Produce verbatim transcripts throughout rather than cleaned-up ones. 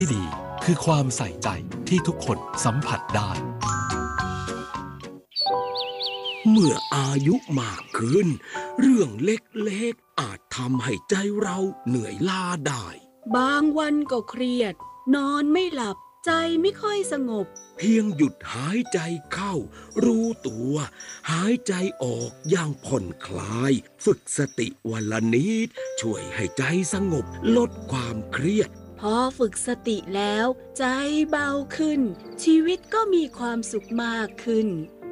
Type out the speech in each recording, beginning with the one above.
ที่ดีคือความใส่ใจที่ทุกคนสัมผัสได้เมื่ออายุมากขึ้นเรื่องเล็กๆอาจทำให้ใจเราเหนื่อยล้าได้บางวันก็เครียดนอนไม่หลับใจไม่ค่อยสงบเพียงหยุดหายใจเข้ารู้ตัวหายใจออกอย่างผ่อนคลายฝึกสติวันละนิดช่วยให้ใจสงบลดความเครียดพอฝึกสติแล้วใจเบาขึ้นชีวิตก็มีความสุขมากขึ้น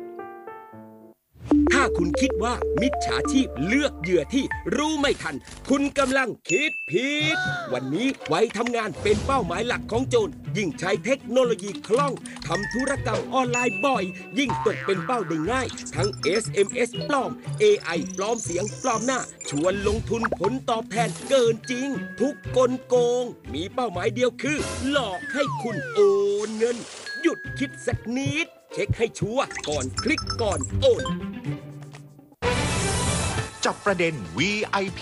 ถ้าคุณคิดว่ามิจฉาชีพเลือกเหยื่อที่รู้ไม่ทันคุณกำลังคิดผิดวันนี้ไว้ทำงานเป็นเป้าหมายหลักของโจรยิ่งใช้เทคโนโลยีคล่องทำธุรกรรมออนไลน์บ่อยยิ่งตกเป็นเป้าได้ง่ายทั้ง เอส เอ็ม เอส ปลอม เอ ไอ ปลอมเสียงปลอมหน้าชวนลงทุนผลตอบแทนเกินจริงทุกกลโกงมีเป้าหมายเดียวคือหลอกให้คุณโอนเงินหยุดคิดสักนิดเช็คให้ชัวร์ก่อนคลิกก่อนโอนจับประเด็น วี ไอ พี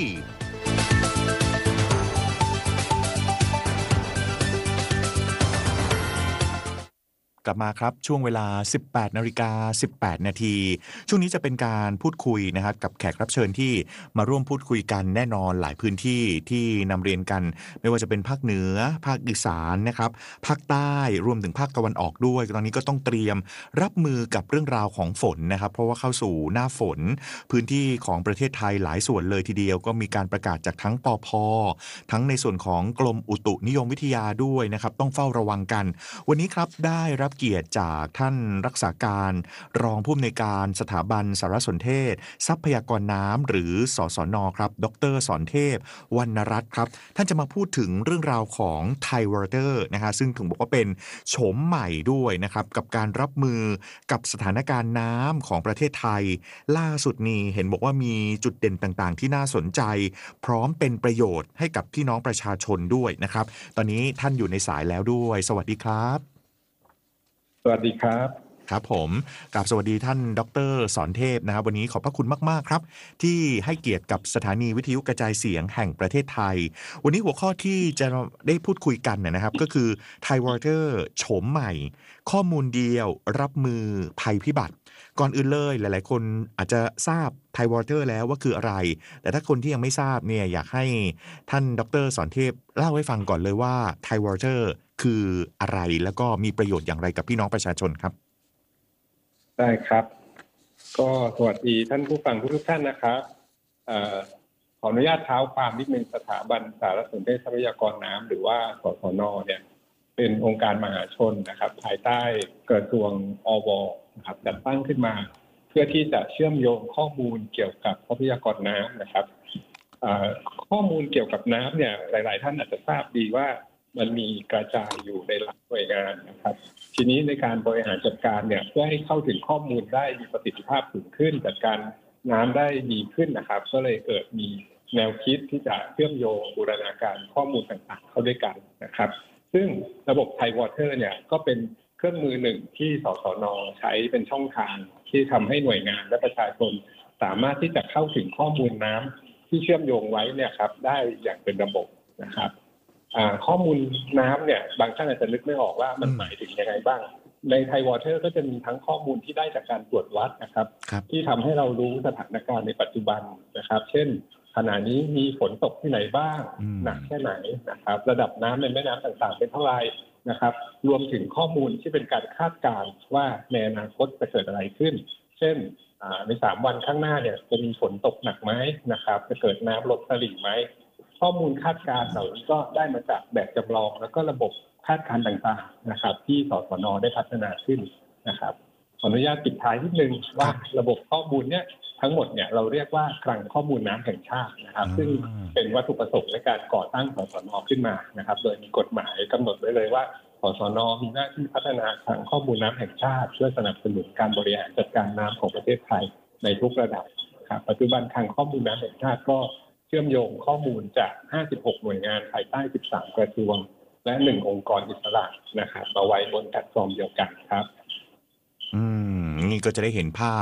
กลับมาครับช่วงเวลา สิบแปดนาฬิกาสิบแปดนาทีช่วงนี้จะเป็นการพูดคุยนะครับกับแขกรับเชิญที่มาร่วมพูดคุยกันแน่นอนหลายพื้นที่ที่นำเรียนกันไม่ว่าจะเป็นภาคเหนือภาคอีสานนะครับภาคใต้รวมถึงภาคตะวันออกด้วยตอนนี้ก็ต้องเตรียมรับมือกับเรื่องราวของฝนนะครับเพราะว่าเข้าสู่หน้าฝนพื้นที่ของประเทศไทยหลายส่วนเลยทีเดียวก็มีการประกาศจากทั้งปภ.ทั้งในส่วนของกรมอุตุนิยมวิทยาด้วยนะครับต้องเฝ้าระวังกันวันนี้ครับได้รับเกียรติจากท่านรักษาการรองผู้อำนวยการสถาบันสารสนเทศทรัพยากรน้ำหรือสสนครับดรสอนเทพวรรณรัตน์ครับท่านจะมาพูดถึงเรื่องราวของ Thai Water นะฮะซึ่งถึงบอกว่าเป็นโฉมใหม่ด้วยนะครับกับการรับมือกับสถานการณ์น้ำของประเทศไทยล่าสุดนี้เห็นบอกว่ามีจุดเด่นต่างๆที่น่าสนใจพร้อมเป็นประโยชน์ให้กับพี่น้องประชาชนด้วยนะครับตอนนี้ท่านอยู่ในสายแล้วด้วยสวัสดีครับสวัสดีครับครับผมกราบสวัสดีท่านดรสอนเทพนะครับวันนี้ขอบพระคุณมากๆครับที่ให้เกียรติกับสถานีวิทยุกระจายเสียงแห่งประเทศไทยวันนี้หัวข้อที่จะได้พูดคุยกันนะครับก็คือ Thai Water โฉมใหม่ข้อมูลเดียวรับมือภัยพิบัติก่อนอื่นเลยหลายๆคนอาจจะทราบ Thai Water แล้วว่าคืออะไรแต่ถ้าคนที่ยังไม่ทราบเนี่ยอยากให้ท่านดรสอนเทพเล่าให้ฟังก่อนเลยว่า Thai Water คืออะไรแล้วก็มีประโยชน์อย่างไรกับพี่น้องประชาชนครับได้ครับก็สวัสดีท่านผู้ฟังทุกท่านนะครับเอ่อขออนุญาตเท้าความนิดนึงสถาบันสารสนเทศทรัพยากรน้ำหรือว่าสสนเนี่ยเป็นองค์การมหาชนนะครับภายใต้กระทรวงอวนะครับจัดตั้งขึ้นมาเพื่อที่จะเชื่อมโยงข้อมูลเกี่ยวกับทรัพยากรน้ำนะครับข้อมูลเกี่ยวกับน้ำเนี่ยหลายๆท่านอาจจะทราบดีว่ามันมีกระจายอยู่ในหลายหน่วยงานนะครับทีนี้ในการบริหารจัดการเนี่ยเพื่อให้เข้าถึงข้อมูลได้มีประสิทธิภาพสูงขึ้นจัดการน้ำได้ดีขึ้นนะครับก็เลยเกิดมีแนวคิดที่จะเชื่อมโยงบูรณาการข้อมูลต่างๆเข้าด้วยกันนะครับซึ่งระบบ Thai Water เนี่ยก็เป็นเครื่องมือหนึ่งที่สสน.ใช้เป็นช่องทางที่ทำให้หน่วยงานและประชาชนสามารถที่จะเข้าถึงข้อมูลน้ำที่เชื่อมโยงไว้เนี่ยครับได้อย่างเป็นระบบนะครับข้อมูลน้ำเนี่ยบางท่านอาจจะนึกไม่ออกว่ามันหมายถึงยังไงบ้างใน Thai Water ก็จะมีทั้งข้อมูลที่ได้จากการตรวจวัดนะครับที่ทำให้เรารู้สถานการณ์ในปัจจุบันนะครับเช่นขณะนี้มีฝนตกที่ไหนบ้างหนักแค่ไหนนะครับระดับน้ำในแม่น้ำต่างๆเป็นเท่าไหร่นะครับรวมถึงข้อมูลที่เป็นการคาดการณ์ว่าในอนาคตจะเกิดอะไรขึ้นเช่นในสามวันข้างหน้าเนี่ยจะมีฝนตกหนักไหมนะครับจะเกิดน้ำล้นตลิ่งไหมข้อมูลคาดการณ์เหล่านี้ก็ได้มาจากแบบจำลองแล้วก็ระบบคาดการณ์ต่างๆนะครับที่สสน.ได้พัฒนาขึ้นนะครับขออนุญาตปิดท้ายนิดนึงว่าระบบข้อมูลเนี่ยทั้งหมดเนี่ยเราเรียกว่าคลังข้อมูลน้ำแห่งชาตินะครับซึ่งเป็นวัตถุประสงค์ในการก่อตั้งสสน.ขึ้นมานะครับโดยมีกฎหมายกำหนดไว้เลยว่าสสน.มีหน้าที่พัฒนาคลังข้อมูลน้ำแห่งชาติเพื่อสนับสนุนการบริหารจัดการน้ำของประเทศไทยในทุกระดับครับปัจจุบันคลังข้อมูลน้ำแห่งชาติก็เชื่อมโยงข้อมูลจากห้าสิบหกหน่วยงานภายใต้สิบสามกระทรวงและหนึ่งองค์กรอิสระนะครับเอาไว้บนแพลตฟอร์มเดียวกันครับอืมนี่ก็จะได้เห็นภาพ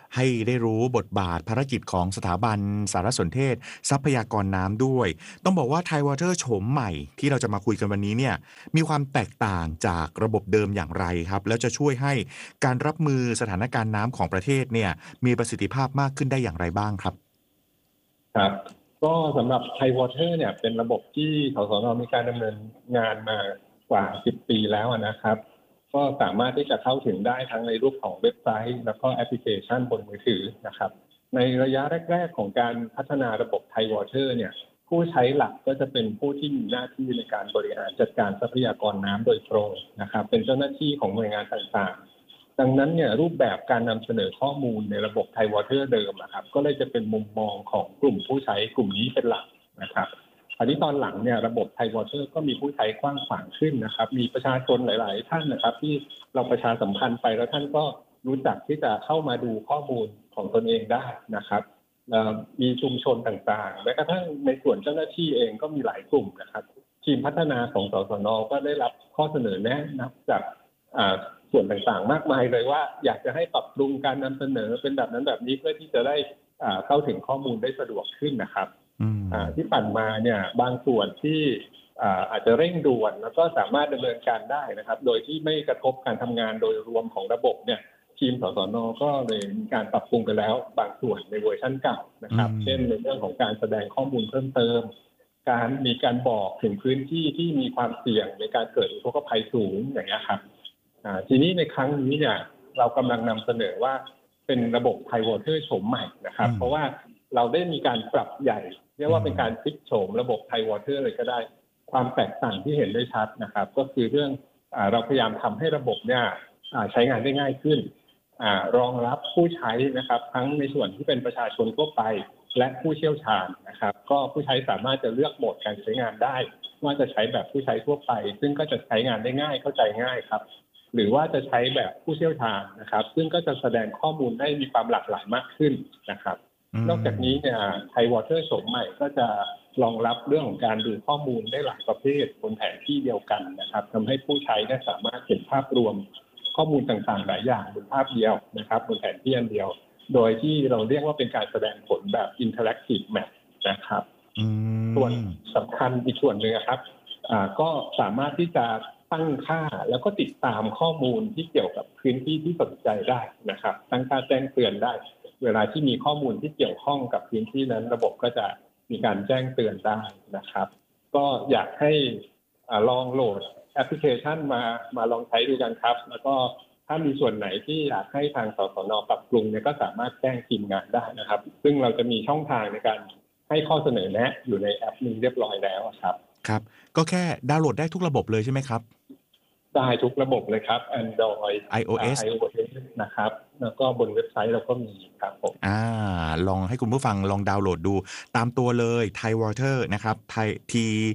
ให้ได้รู้บทบาทภารกิจของสถาบันสารสนเทศทรัพยากรน้ำด้วยต้องบอกว่า Thai Water โฉมใหม่ที่เราจะมาคุยกันวันนี้เนี่ยมีความแตกต่างจากระบบเดิมอย่างไรครับแล้วจะช่วยให้การรับมือสถานการณ์น้ำของประเทศเนี่ยมีประสิทธิภาพมากขึ้นได้อย่างไรบ้างครับครับก็สำหรับ Thai Water เนี่ยเป็นระบบที่สสน.มีการดำเนินงานมากว่าสิบปีแล้วนะครับก็สามารถที่จะเข้าถึงได้ทั้งในรูปของเว็บไซต์แล้วก็แอปพลิเคชันบนมือถือนะครับในระยะแรกๆของการพัฒนาระบบ Thai Water เนี่ยผู้ใช้หลักก็จะเป็นผู้ที่มีหน้าที่ในการบริหารจัดการทรัพยากรน้ำโดยตรงนะครับเป็นเจ้าหน้าที่ของหน่วยงานต่างๆดังนั้นเนี่ยรูปแบบการนำเสนอข้อมูลในระบบ Thai Water เดิมนะครับก็เลยจะเป็นมุมมองของกลุ่มผู้ใช้กลุ่มนี้เป็นหลักนะครับอันนี้ตอนหลังเนี่ยระบบ Thai Water ก็มีผู้ใช้กว้างขวางขึ้นนะครับมีประชาชนหลายๆท่านนะครับที่เราประชาสัมพันธ์ไปแล้วท่านก็รู้จักที่จะเข้ามาดูข้อมูลของตนเองได้นะครับมีชุมชนต่างๆแม้กระทั่งในส่วนเจ้าหน้าที่เองก็มีหลายกลุ่มนะครับทีมพัฒนาของสสน.ก็ได้รับข้อเสนอแนะนะจากส่วนต่างๆมากมายเลยว่าอยากจะให้ปรับปรุงการนำเสนอเป็นแบบนั้นแบบนี้เพื่อที่จะได้เข้าถึงข้อมูลได้สะดวกขึ้นนะครับที่ผ่านมาเนี่ยบางส่วนที่อาจจะเร่งด่วนแล้วก็สามารถดำเนินการได้นะครับโดยที่ไม่กระทบการทำงานโดยรวมของระบบเนี่ยทีมสสน.ก็เลยมีการปรับปรุงไปแล้วบางส่วนในเวอร์ชันเก่านะครับเช่นในเรื่องของการแสดงข้อมูลเพิ่มเติมการมีการบอกถึงพื้นที่ที่มีความเสี่ยงในการเกิดอุทกภัยสูงอย่างนี้ครับทีนี้ในครั้งนี้เนี่ยเรากำลังนำเสนอว่าเป็นระบบ Thai Water โฉมใหม่นะครับเพราะว่าเราได้มีการปรับใหญ่เรียกว่าเป็นการพลิกโฉมระบบ Thai Water เลยก็ได้ความแตกต่างที่เห็นได้ชัดนะครับก็คือเรื่องเราพยายามทำให้ระบบเนี่ยใช้งานได้ง่ายขึ้นรองรับผู้ใช้นะครับทั้งในส่วนที่เป็นประชาชนทั่วไปและผู้เชี่ยวชาญนะครับก็ผู้ใช้สามารถจะเลือกโหมดการใช้งานได้ว่าจะใช้แบบผู้ใช้ทั่วไปซึ่งก็จะใช้งานได้ง่ายเข้าใจง่ายครับหรือว่าจะใช้แบบผู้เชี่ยวชาญนะครับซึ่งก็จะแสดงข้อมูลได้มีความหลากหลายมากขึ้นนะครับนอกจากนี้เนี่ย Thai Water โฉมใหม่ก็จะรองรับเรื่องของการดูข้อมูลได้หลายประเภทบนแผนที่เดียวกันนะครับทำให้ผู้ใช้ได้สามารถเห็นภาพรวมข้อมูลต่างๆหลายอย่างบนภาพเดียวนะครับบนแผนที่อันเดียวโดยที่เราเรียกว่าเป็นการแสดงผลแบบ Interactive Map นะครับส่วนสำคัญอีกส่วนหนึ่งครับก็สามารถที่จะตั้งค่าแล้วก็ติดตามข้อมูลที่เกี่ยวกับพื้นที่ที่สนใจได้นะครับตั้งค่าแจ้งเตือนได้เวลาที่มีข้อมูลที่เกี่ยวข้องกับพื้นที่นั้นระบบก็จะมีการแจ้งเตือนได้นะครับก็อยากให้ลองโหลดแอปพลิเคชันมามาลองใช้ดูกันครับแล้วก็ถ้ามีส่วนไหนที่อยากให้ทางสสน.ปรับปรุงเนี่ยก็สามารถแจ้งทีมงานได้นะครับซึ่งเราจะมีช่องทางในการให้ข้อเสนอแนะอยู่ในแอปนี้เรียบร้อยแล้วครับครับก็แค่ดาวน์โหลดได้ทุกระบบเลยใช่ไหมครับได้ทุกระบบเลยครับ Android iOS นะครับแล้วก็บนเว็บไซต์เราก็มีครับผมอ่าลองให้คุณผู้ฟังลองดาวน์โหลดดูตามตัวเลย Thai Water นะครับ Thai T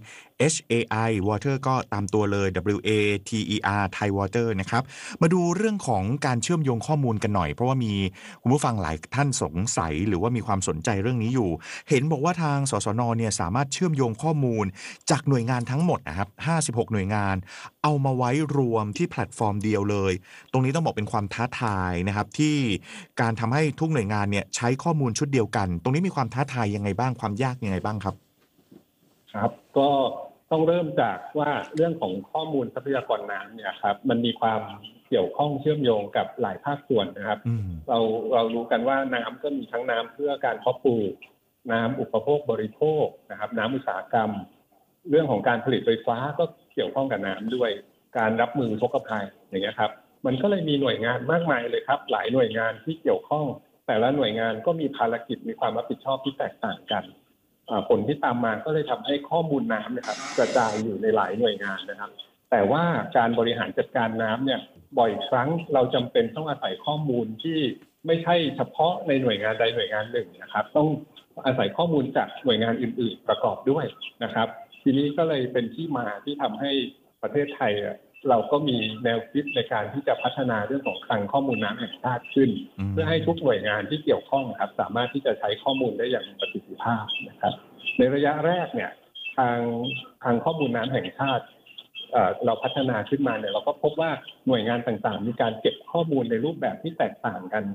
H A I Water ก็ตามตัวเลย W A T E R Thai Water นะครับมาดูเรื่องของการเชื่อมโยงข้อมูลกันหน่อยเพราะว่ามีคุณผู้ฟังหลายท่านสงสัยหรือว่ามีความสนใจเรื่องนี้อยู่เห็นบอกว่าทางสสน.เนี่ยสามารถเชื่อมโยงข้อมูลจากหน่วยงานทั้งหมดนะครับห้าสิบหกหน่วยงานเอามาไว้รวมที่แพลตฟอร์มเดียวเลยตรงนี้ต้องบอกเป็นความท้าทายนะครับที่การทำให้ทุกหน่วยงานเนี่ยใช้ข้อมูลชุดเดียวกันตรงนี้มีความท้าทายยังไงบ้างความยากยังไงบ้างครับครับก็ต้องเริ่มจากว่าเรื่องของข้อมูลทรัพยากรน้ำเนี่ยครับมันมีความเกี่ยวข้องเชื่อมโยงกับหลายภาคส่วนนะครับเราเรารู้กันว่าน้ำก็มีทั้งน้ำเพื่อการเพาะปลูกน้ำอุปโภคบริโภคนะครับน้ำอุตสาหกรรมเรื่องของการผลิตไฟฟ้าก็เกี่ยวข้องกับน้ำด้วยการรับมืออุทกภัยอย่างเงี้ยครับมันก็เลยมีหน่วยงานมากมายเลยครับหลายหน่วยงานที่เกี่ยวข้องแต่ละหน่วยงานก็มีภารกิจมีความรับผิดชอบที่แตกต่างกันผลที่ตามมาก็เลยทำให้ข้อมูลน้ำนะครับกระจายอยู่ในหลายหน่วยงานนะครับแต่ว่าการบริหารจัดการน้ำเนี่ยบ่อยครั้งเราจำเป็นต้องอาศัยข้อมูลที่ไม่ใช่เฉพาะในหน่วยงานใดหน่วยงานหนึ่งนะครับต้องอาศัยข้อมูลจากหน่วยงานอื่นๆประกอบด้วยนะครับทีนี้ก็เลยเป็นที่มาที่ทำให้ประเทศไทยเราก็มีแนวคิดในการที่จะพัฒนาเรื่องของคลังข้อมูลน้ำแห่งชาติขึ้นเพื่อให้ทุกหน่วยงานที่เกี่ยวข้องครับสามารถที่จะใช้ข้อมูลได้อย่างมีประสิทธิภาพนะครับในระยะแรกเนี่ยทางทางข้อมูลน้ำแห่งชาติเอ่อเราพัฒนาขึ้นมาเนี่ยเราก็พบว่าหน่วยงานต่างๆมีการเก็บข้อมูลในรูปแบบที่แตกต่างกันครับ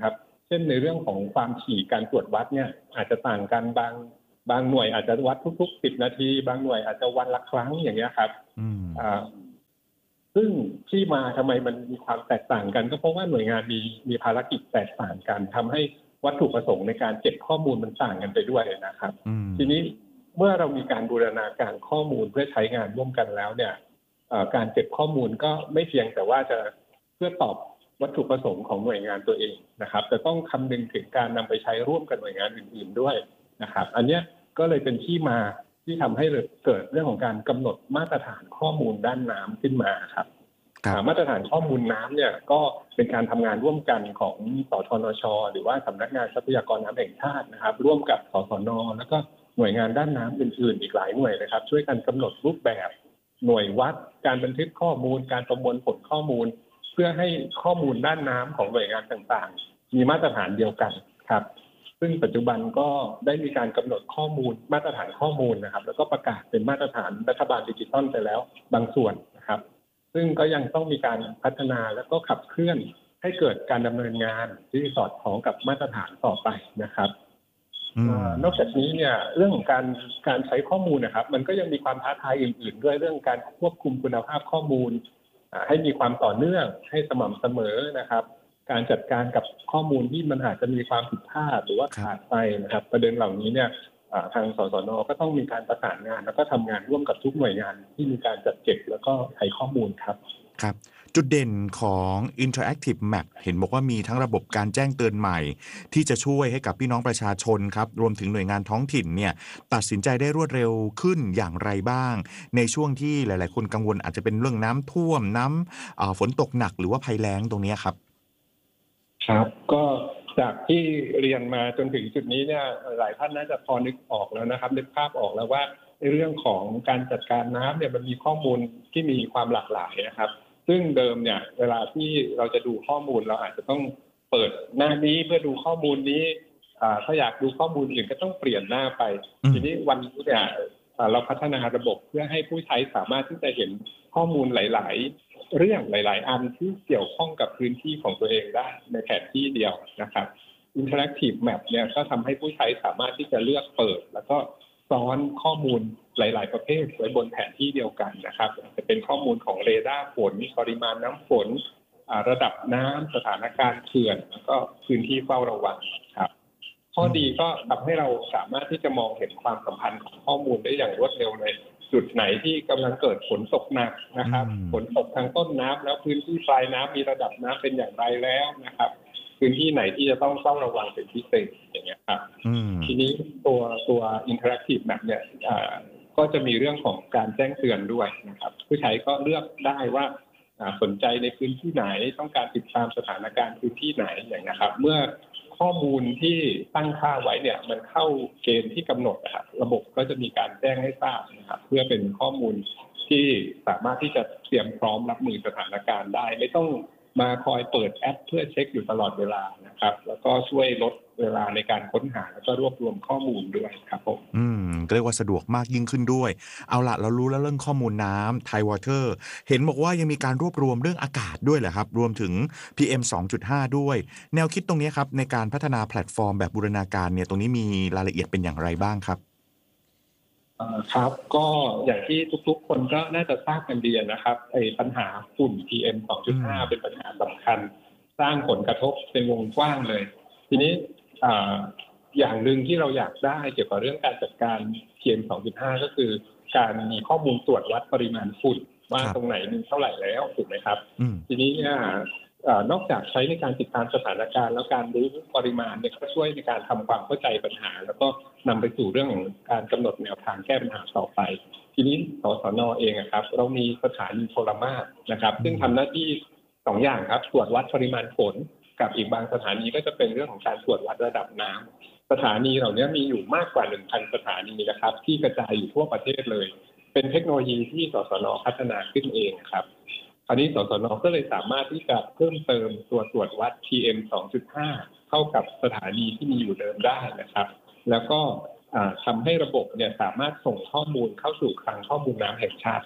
เช่นในเรื่องของความถี่การตรวจวัดเนี่ยอาจจะต่างกันบางบางหน่วยอาจจะวัดทุกๆสิบนาทีบางหน่วยอาจจะวันละครั้งอย่างเงี้ยครับอ่าซึ่งที่มาทำไมมันมีความแตกต่างกันก็เพราะว่าหน่วยงานมีมีภารกิจแตกต่างกันทำให้วัตถุประสงค์ในการเก็บข้อมูลมันต่างกันไปด้วยนะครับทีนี้เมื่อเรามีการบูรณาการข้อมูลเพื่อใช้งานร่วมกันแล้วเนี่ยการเก็บข้อมูลก็ไม่เพียงแต่ว่าจะเพื่อตอบวัตถุประสงค์ของหน่วยงานตัวเองนะครับแต่ต้องคำนึงถึงการนำไปใช้ร่วมกับหน่วยงานอื่นๆด้วยนะครับอันนี้ก็เลยเป็นที่มาที่ทำให้เกิดเรื่องของการกำหนดมาตรฐานข้อมูลด้านน้ำขึ้นมาครับมาตรฐานข้อมูลน้ำเนี่ยก็เป็นการทำงานร่วมกันของสทนช.หรือว่าสำนักงานทรัพยากรน้ำแห่งชาตินะครับร่วมกับสสน.แล้วก็หน่วยงานด้านน้ำอื่นๆอีกหลายหน่วยนะครับช่วยกันกำหนดรูปแบบหน่วยวัดการบันทึกข้อมูลการประมวลผลข้อมูลเพื่อให้ข้อมูลด้านน้ำของหน่วยงานต่างๆมีมาตรฐานเดียวกันครับซึ่งปัจจุบันก็ได้มีการกำหนดข้อมูลมาตรฐานข้อมูลนะครับแล้วก็ประกาศเป็นมาตรฐานรัฐบาลดิจิทัลไปแล้วบางส่วนนะครับซึ่งก็ยังต้องมีการพัฒนาแล้วก็ขับเคลื่อนให้เกิดการดำเนินงานที่สอดคล้องกับมาตรฐานต่อไปนะครับนอกจากนี้เนี่ยเรื่องของการการใช้ข้อมูลนะครับมันก็ยังมีความท้าทายอื่นๆด้วยเรื่องการควบคุมคุณภาพข้อมูลให้มีความต่อเนื่องให้สม่ำเสมอนะครับการจัดการกับข้อมูลที่มันอาจจะมีความผิดพลาดหรือว่าขาดไปนะครับประเด็นเหล่านี้เนี่ยทางสสน.ก็ต้องมีการประสานงานแล้วก็ทำงานร่วมกับทุกหน่วยงานที่มีการจัดเก็บแล้วก็ใช้ข้อมูลครับครับจุดเด่นของ Interactive Map เห็นบอกว่ามีทั้งระบบการแจ้งเตือนใหม่ที่จะช่วยให้กับพี่น้องประชาชนครับรวมถึงหน่วยงานท้องถิ่นเนี่ยตัดสินใจได้รวดเร็วขึ้นอย่างไรบ้างในช่วงที่หลายๆคนกังวลอาจจะเป็นเรื่องน้ำท่วมน้ำฝนตกหนักหรือว่าภัยแล้งตรงนี้ครับครับก็จากที่เรียนมาจนถึงจุดนี้เนี่ยหลายท่านน่าจะพอนึกออกแล้วนะครับนึกภาพออกแล้วว่าในเรื่องของการจัดการน้ำเนี่ยมันมีข้อมูลที่มีความหลากหลายนะครับซึ่งเดิมเนี่ยเวลาที่เราจะดูข้อมูลเราอาจจะต้องเปิดหน้านี้เพื่อดูข้อมูลนี้ถ้าอยากดูข้อมูลอื่นก็ต้องเปลี่ยนหน้าไปทีนี้วันนี้เนี่ยเราพัฒนาระบบเพื่อให้ผู้ใช้สามารถที่จะเห็นข้อมูลหลายๆเรื่องหลายๆอันที่เกี่ยวข้องกับพื้นที่ของตัวเองได้ในแผนที่เดียวนะครับ Interactive Map เนี่ยก็ทำให้ผู้ใช้สามารถที่จะเลือกเปิดแล้วก็ซ้อนข้อมูลหลายๆประเภทไว้บนแผนที่เดียวกันนะครับจะเป็นข้อมูลของเรดาร์ฝนปริมาณน้ำฝนระดับน้ำสถานการณ์เขื่อนแล้วก็พื้นที่เฝ้าระวังครับข้อดีก็ทำให้เราสามารถที่จะมองเห็นความสัมพันธ์ของข้อมูลได้อย่างรวดเร็วเลยจุดไหนที่กำลังเกิดฝนตกหนักนะครับฝนตกทางต้นน้ำแล้วพื้นที่ปลายน้ำมีระดับน้ำเป็นอย่างไรแล้วนะครับพื้นที่ไหนที่จะต้องเฝ้าระวังเป็นพิเศษอย่างเงี้ยครับทีนี้ตัวตัว Interactive Map เนี่ยก็จะมีเรื่องของการแจ้งเตือนด้วยนะครับผู้ใช้ก็เลือกได้ว่าสนใจในพื้นที่ไหนต้องการติดตามสถานการณ์พื้นที่ไหนอย่างนี้ครับเมื่อข้อมูลที่ตั้งค่าไว้เนี่ยมันเข้าเกณฑ์ที่กำหนดนะครับระบบก็จะมีการแจ้งให้ทราบนะครับเพื่อเป็นข้อมูลที่สามารถที่จะเตรียมพร้อมรับมือสถานการณ์ได้ไม่ต้องมาคอยเปิดแอปเพื่อเช็คอยู่ตลอดเวลานะครับแล้วก็ช่วยลดเวลาในการค้นหาแล้วก็รวบรวมข้อมูลด้วยครับผมอืมเรียกว่าสะดวกมากยิ่งขึ้นด้วยเอาละเรารู้แล้วเรื่องข้อมูลน้ำไทยวอเตอร์เห็นบอกว่ายังมีการรวบรวมเรื่องอากาศด้วยเหรอครับรวมถึง พี เอ็ม สองจุดห้า ด้วยแนวคิดตรงนี้ครับในการพัฒนาแพลตฟอร์มแบบบูรณาการเนี่ยตรงนี้มีรายละเอียดเป็นอย่างไรบ้างครับครับก็อย่างที่ทุกๆคนก็น่าจะทราบกันดีนะครับไอ้ปัญหาฝุ่น พี เอ็ม สองจุดห้า เป็นปัญหาสำคัญสร้างผลกระทบเป็นวงกว้างเลยทีนี้อย่างหนึ่งที่เราอยากได้เกี่ยวกับเรื่องการจัดการ พี เอ็ม สองจุดห้า ก็คือการมีข้อมูลตรวจวัดปริมาณฝุ่นว่าตรงไหนมีเท่าไหร่แล้วถูกไหมครับทีนี้เนี่ยนอกจากใช้ในการติดตามสถานการณ์แล้วการรู้ปริมาณเนี่ยก็ช่วยในการทำความเข้าใจปัญหาแล้วก็นำไปสู่เรื่องของการกำหนดแนวทางแก้ปัญหาต่อไปทีนี้สสน.เองครับเรามีสถานีโทรมาศนะครับซึ่งทำหน้าที่สองอย่างครับตรวจวัดปริมาณฝนกับอีกบางสถานีก็จะเป็นเรื่องของการตรวจวัดระดับน้ำสถานีเหล่านี้มีอยู่มากกว่า หนึ่งพัน สถานีนะครับที่กระจายอยู่ทั่วประเทศเลยเป็นเทคโนโลยีที่สสน.พัฒนาขึ้นเองครับคราวนี้สสน.ก็เลยสามารถที่จะเพิ่มเติมตัวตรวจวัด พี เอ็ม สองจุดห้า เข้ากับสถานีที่มีอยู่เดิมได้นะครับแล้วก็ทำให้ระบบเนี่ยสามารถส่งข้อมูลเข้าสู่คลังข้อมูลน้ำแห่งชาติได้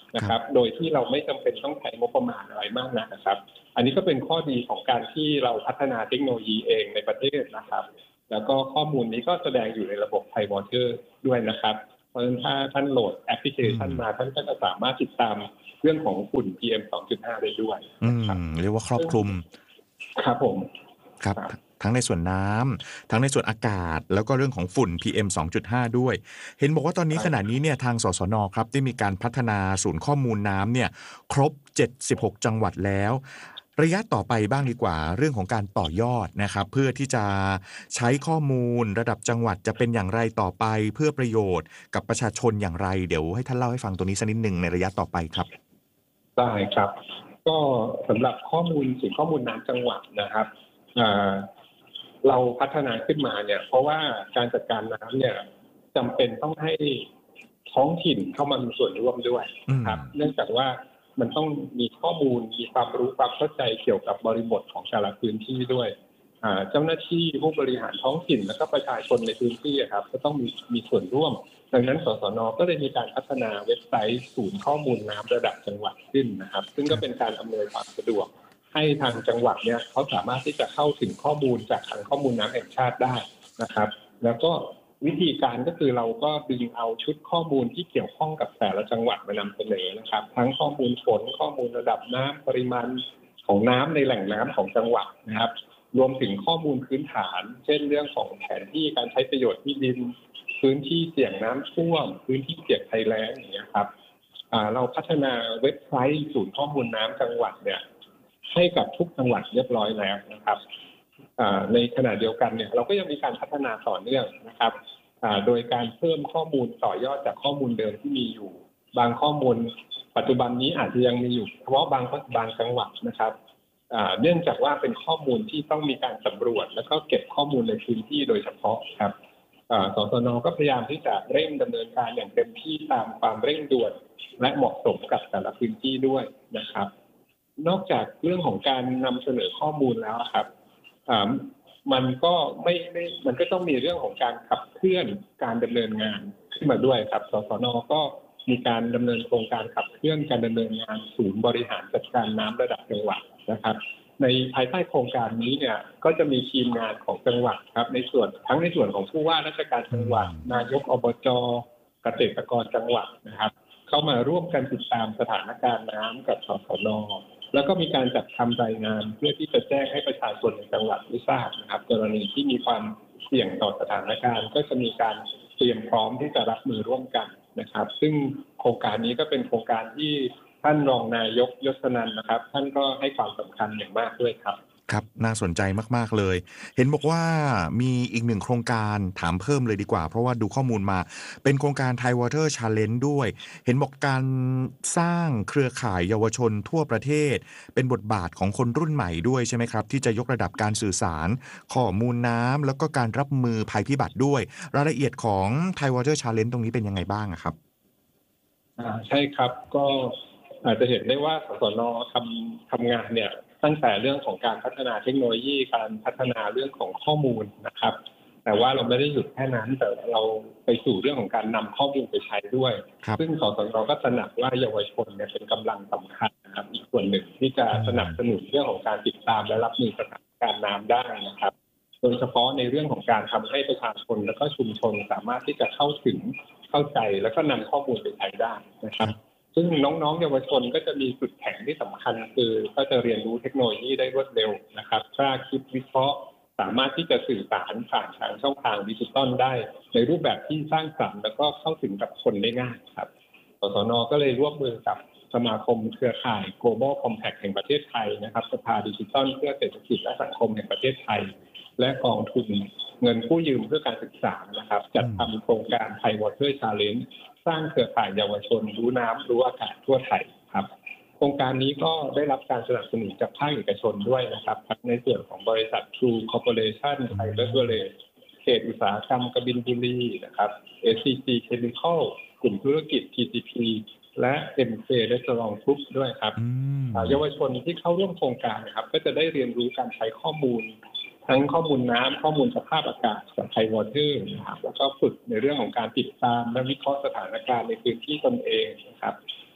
นะครับโดยที่เราไม่จำเป็นต้องใช้งบประมาณอะไรมากนักนะครับอันนี้ก็เป็นข้อดีของการที่เราพัฒนาเทคโนโลยีเองในประเทศนะครับแล้วก็ข้อมูลนี้ก็แสดงอยู่ในระบบ Thai Water ด้วยนะครับเพราะฉะนั้นถ้าท่านโหลดแอปพลิเคชันมาท่านก็จะสามารถติดตามเรื่องของฝุ่น พี เอ็ม สองจุดห้า ได้ด้วยอืนะครับมเรียกว่าครอบคลุมครับผมครับทั้งในส่วนน้ำทั้งในส่วนอากาศแล้วก็เรื่องของฝุ่น พี เอ็ม สองจุดห้า ด้วยเห็นบอกว่าตอนนี้ขณะนี้เนี่ยทางสสนครับได้มีการพัฒนาศูนย์ข้อมูลน้ำเนี่ยครบเจ็ดสิบหกจังหวัดแล้วระยะต่อไปบ้างดีกว่าเรื่องของการต่อยอดนะครับเพื่อที่จะใช้ข้อมูลระดับจังหวัดจะเป็นอย่างไรต่อไปเพื่อประโยชน์กับประชาชนอย่างไรเดี๋ยวให้ท่านเล่าให้ฟังตัวนี้สักนิดหนึ่งในระยะต่อไปครับได้ครับก็สำหรับข้อมูลสิ่งข้อมูลน้ำจังหวัดนะครับเราพัฒนาขึ้นมาเนี่ยเพราะว่าการจัดการน้ำเนี่ยจำเป็นต้องให้ท้องถิ่นเข้ามามีส่วนร่วมด้วยครับเนื่องจากว่ามันต้องมีข้อมูลมีความรู้ความเข้าใจเกี่ยวกับบริบทของแต่ละพื้นที่ด้วยเจ้าหน้าที่ผู้บริหารท้องถิ่นและก็ประชาชนในพื้นที่ครับก็ต้องมีมีส่วนร่วมดังนั้นสสน.ก็เลยมีการพัฒนาเว็บไซต์ศูนย์ข้อมูลน้ำระดับจังหวัดขึ้นนะครับซึ่งก็เป็นการอำนวยความสะดวกให้ทางจังหวัดเนี่ยเขาสามารถที่จะเข้าถึงข้อมูลจากทางข้อมูลน้ำแห่งชาติได้นะครับแล้วก็วิธีการก็คือเราก็ดึงเอาชุดข้อมูลที่เกี่ยวข้องกับแต่ละจังหวัดมานำเสนอนะครับทั้งข้อมูลฝนข้อมูลระดับน้ำปริมาณของน้ำในแหล่งน้ำของจังหวัดนะครับรวมถึงข้อมูลพื้นฐานเช่นเรื่องของแผนที่การใช้ประโยชน์ที่ดินพื้นที่เสี่ยงน้ำท่วมพื้นที่เสี่ยงภัยแล้งอย่างเงี้ยครับเราพัฒนาเว็บไซต์ศูนย์ข้อมูลน้ำจังหวัดเนี่ยให้กับทุกจังหวัดเรียบร้อยแล้วนะครับในขณะเดียวกันเนี่ยเราก็ยังมีการพัฒนาต่อเนื่องนะครับโดยการเพิ่มข้อมูลต่อยอดจากข้อมูลเดิมที่มีอยู่บางข้อมูลปัจจุบันนี้อาจจะยังมีอยู่เฉพาะบางบางจังหวัดนะครับเนื่องจากว่าเป็นข้อมูลที่ต้องมีการสำรวจแล้วก็เก็บข้อมูลในพื้นที่โดยเฉพาะครับสสน.ก็พยายามที่จะเร่งดำเนินการอย่างเต็มที่ตามความเร่งด่วนและเหมาะสมกับแต่ละพื้นที่ด้วยนะครับนอกจากเรื่องของการนำเสนอข้อมูลแล้วครับมันก็ไม่ไม่มันก็ต้องมีเรื่องของการขับเคลื่อนการดำเนินงานขึ้นมาด้วยครับสสน.ก็มีการดำเนินโครงการขับเคลื่อนการดำเนินงานศูนย์บริหารจัดการน้ำระดับจังหวัดนะครับในภายใต้โครงการนี้เนี่ยก็จะมีทีมงานของจังหวัดครับในส่วนทั้งในส่วนของผู้ว่าราชการจังหวัดนายกอบจ.เกษตรกรจังหวัดนะครับเข้ามาร่วมกันติดตามสถานการณ์น้ำกับสสน.แล้วก็มีการจัดทำรายงานเพื่อที่จะแจ้งให้ประชาชนในจังหวัดได้ทราบนะครับกรณีที่มีความเสี่ยงต่อสถานการณ์ก็จะมีการเตรียมพร้อมที่จะรับมือร่วมกันนะครับซึ่งโครงการนี้ก็เป็นโครงการที่ท่านรองนายกยศนันท์นะครับท่านก็ให้ความสำคัญอย่างมากด้วยครับครับน่าสนใจมากๆเลยเห็นบอกว่ามีอีกหนึ่งโครงการถามเพิ่มเลยดีกว่าเพราะว่าดูข้อมูลมาเป็นโครงการ Thai Water Challenge ด้วยเห็นบอกการสร้างเครือข่ายเยาวชนทั่วประเทศเป็นบทบาทของคนรุ่นใหม่ด้วยใช่ไหมครับที่จะยกระดับการสื่อสารข้อมูลน้ำแล้วก็การรับมือภัยพิบัติด้วยรายละเอียดของ Thai Water Challenge ตรงนี้เป็นยังไงบ้างครับอ่าใช่ครับก็อาจจะเห็นได้ว่าสสน.ทำทำงานเนี่ยตั้งแต่เรื่องของการพัฒนาเทคโนโลยีการพัฒนาเรื่องของข้อมูลนะครับแต่ว่าเราไม่ได้หยุดแค่นั้นแต่เราไปสู่เรื่องของการนำข้อมูลไปใช้ด้วยซึ่งสสน.ก็ตระหนักว่าเยาวชนเนี่ยเป็นกำลังสำคัญนะครับอีกส่วนหนึ่งที่จะสนับสนุนเรื่องของการติดตามและรับมือสถานการณ์น้ำได้นะครับโดยเฉพาะในเรื่องของการทำให้ประชาชนและก็ชุมชนสามารถที่จะเข้าถึงเข้าใจแล้วก็นำข้อมูลไปใช้ได้นะครับซึ่งน้องๆเยาวชนก็จะมีจุดแข็งที่สำคัญคือก็จะเรียนรู้เทคโนโลยีได้รวดเร็วนะครับกล้าคิดวิเคราะห์สามารถที่จะสื่อสารผ่านทางช่องทางดิจิตอลได้ในรูปแบบที่สร้างสรรค์แล้วก็เข้าถึงกับคนได้ง่ายครับสสน.ก็เลยร่วมมือกับสมาคมเครือข่าย Global Compact แห่งประเทศไทยนะครับสภาดิจิทัลเพื่อเศรษฐกิจและสังคมแห่งประเทศไทยและกองทุนเงินกู้ยืมเพื่อการศึกษานะครับจัดทำโครงการ Thai Water Challengeสร้างเครือข่ายเยาวชนรู้น้ำรู้อากาศทั่วไทยครับโครงการนี้ก็ได้รับการสนับสนุนจากภาคเอกชนด้วยนะครับทั้งในส่วนของบริษัท True Corporation Thai Beverage เขตอุตสาหกรรมกบินบุรีนะครับ เอ ซี จี Chemical กลุ่มธุรกิจ ที ซี พี และ เอ็ม เค Restaurant Group ด้วยครับเยาวชนที่เข้าร่วมโครงการนะครับก็จะได้เรียนรู้การใช้ข้อมูลทั้งข้อมูลน้ำข้อมูลสภาพอากาศจาก Thai Water นะครับแล้วก็ฝึกในเรื่องของการติดตามและวิเคราะห์สถานการณ์ในพื้นที่ตนเองนะครับ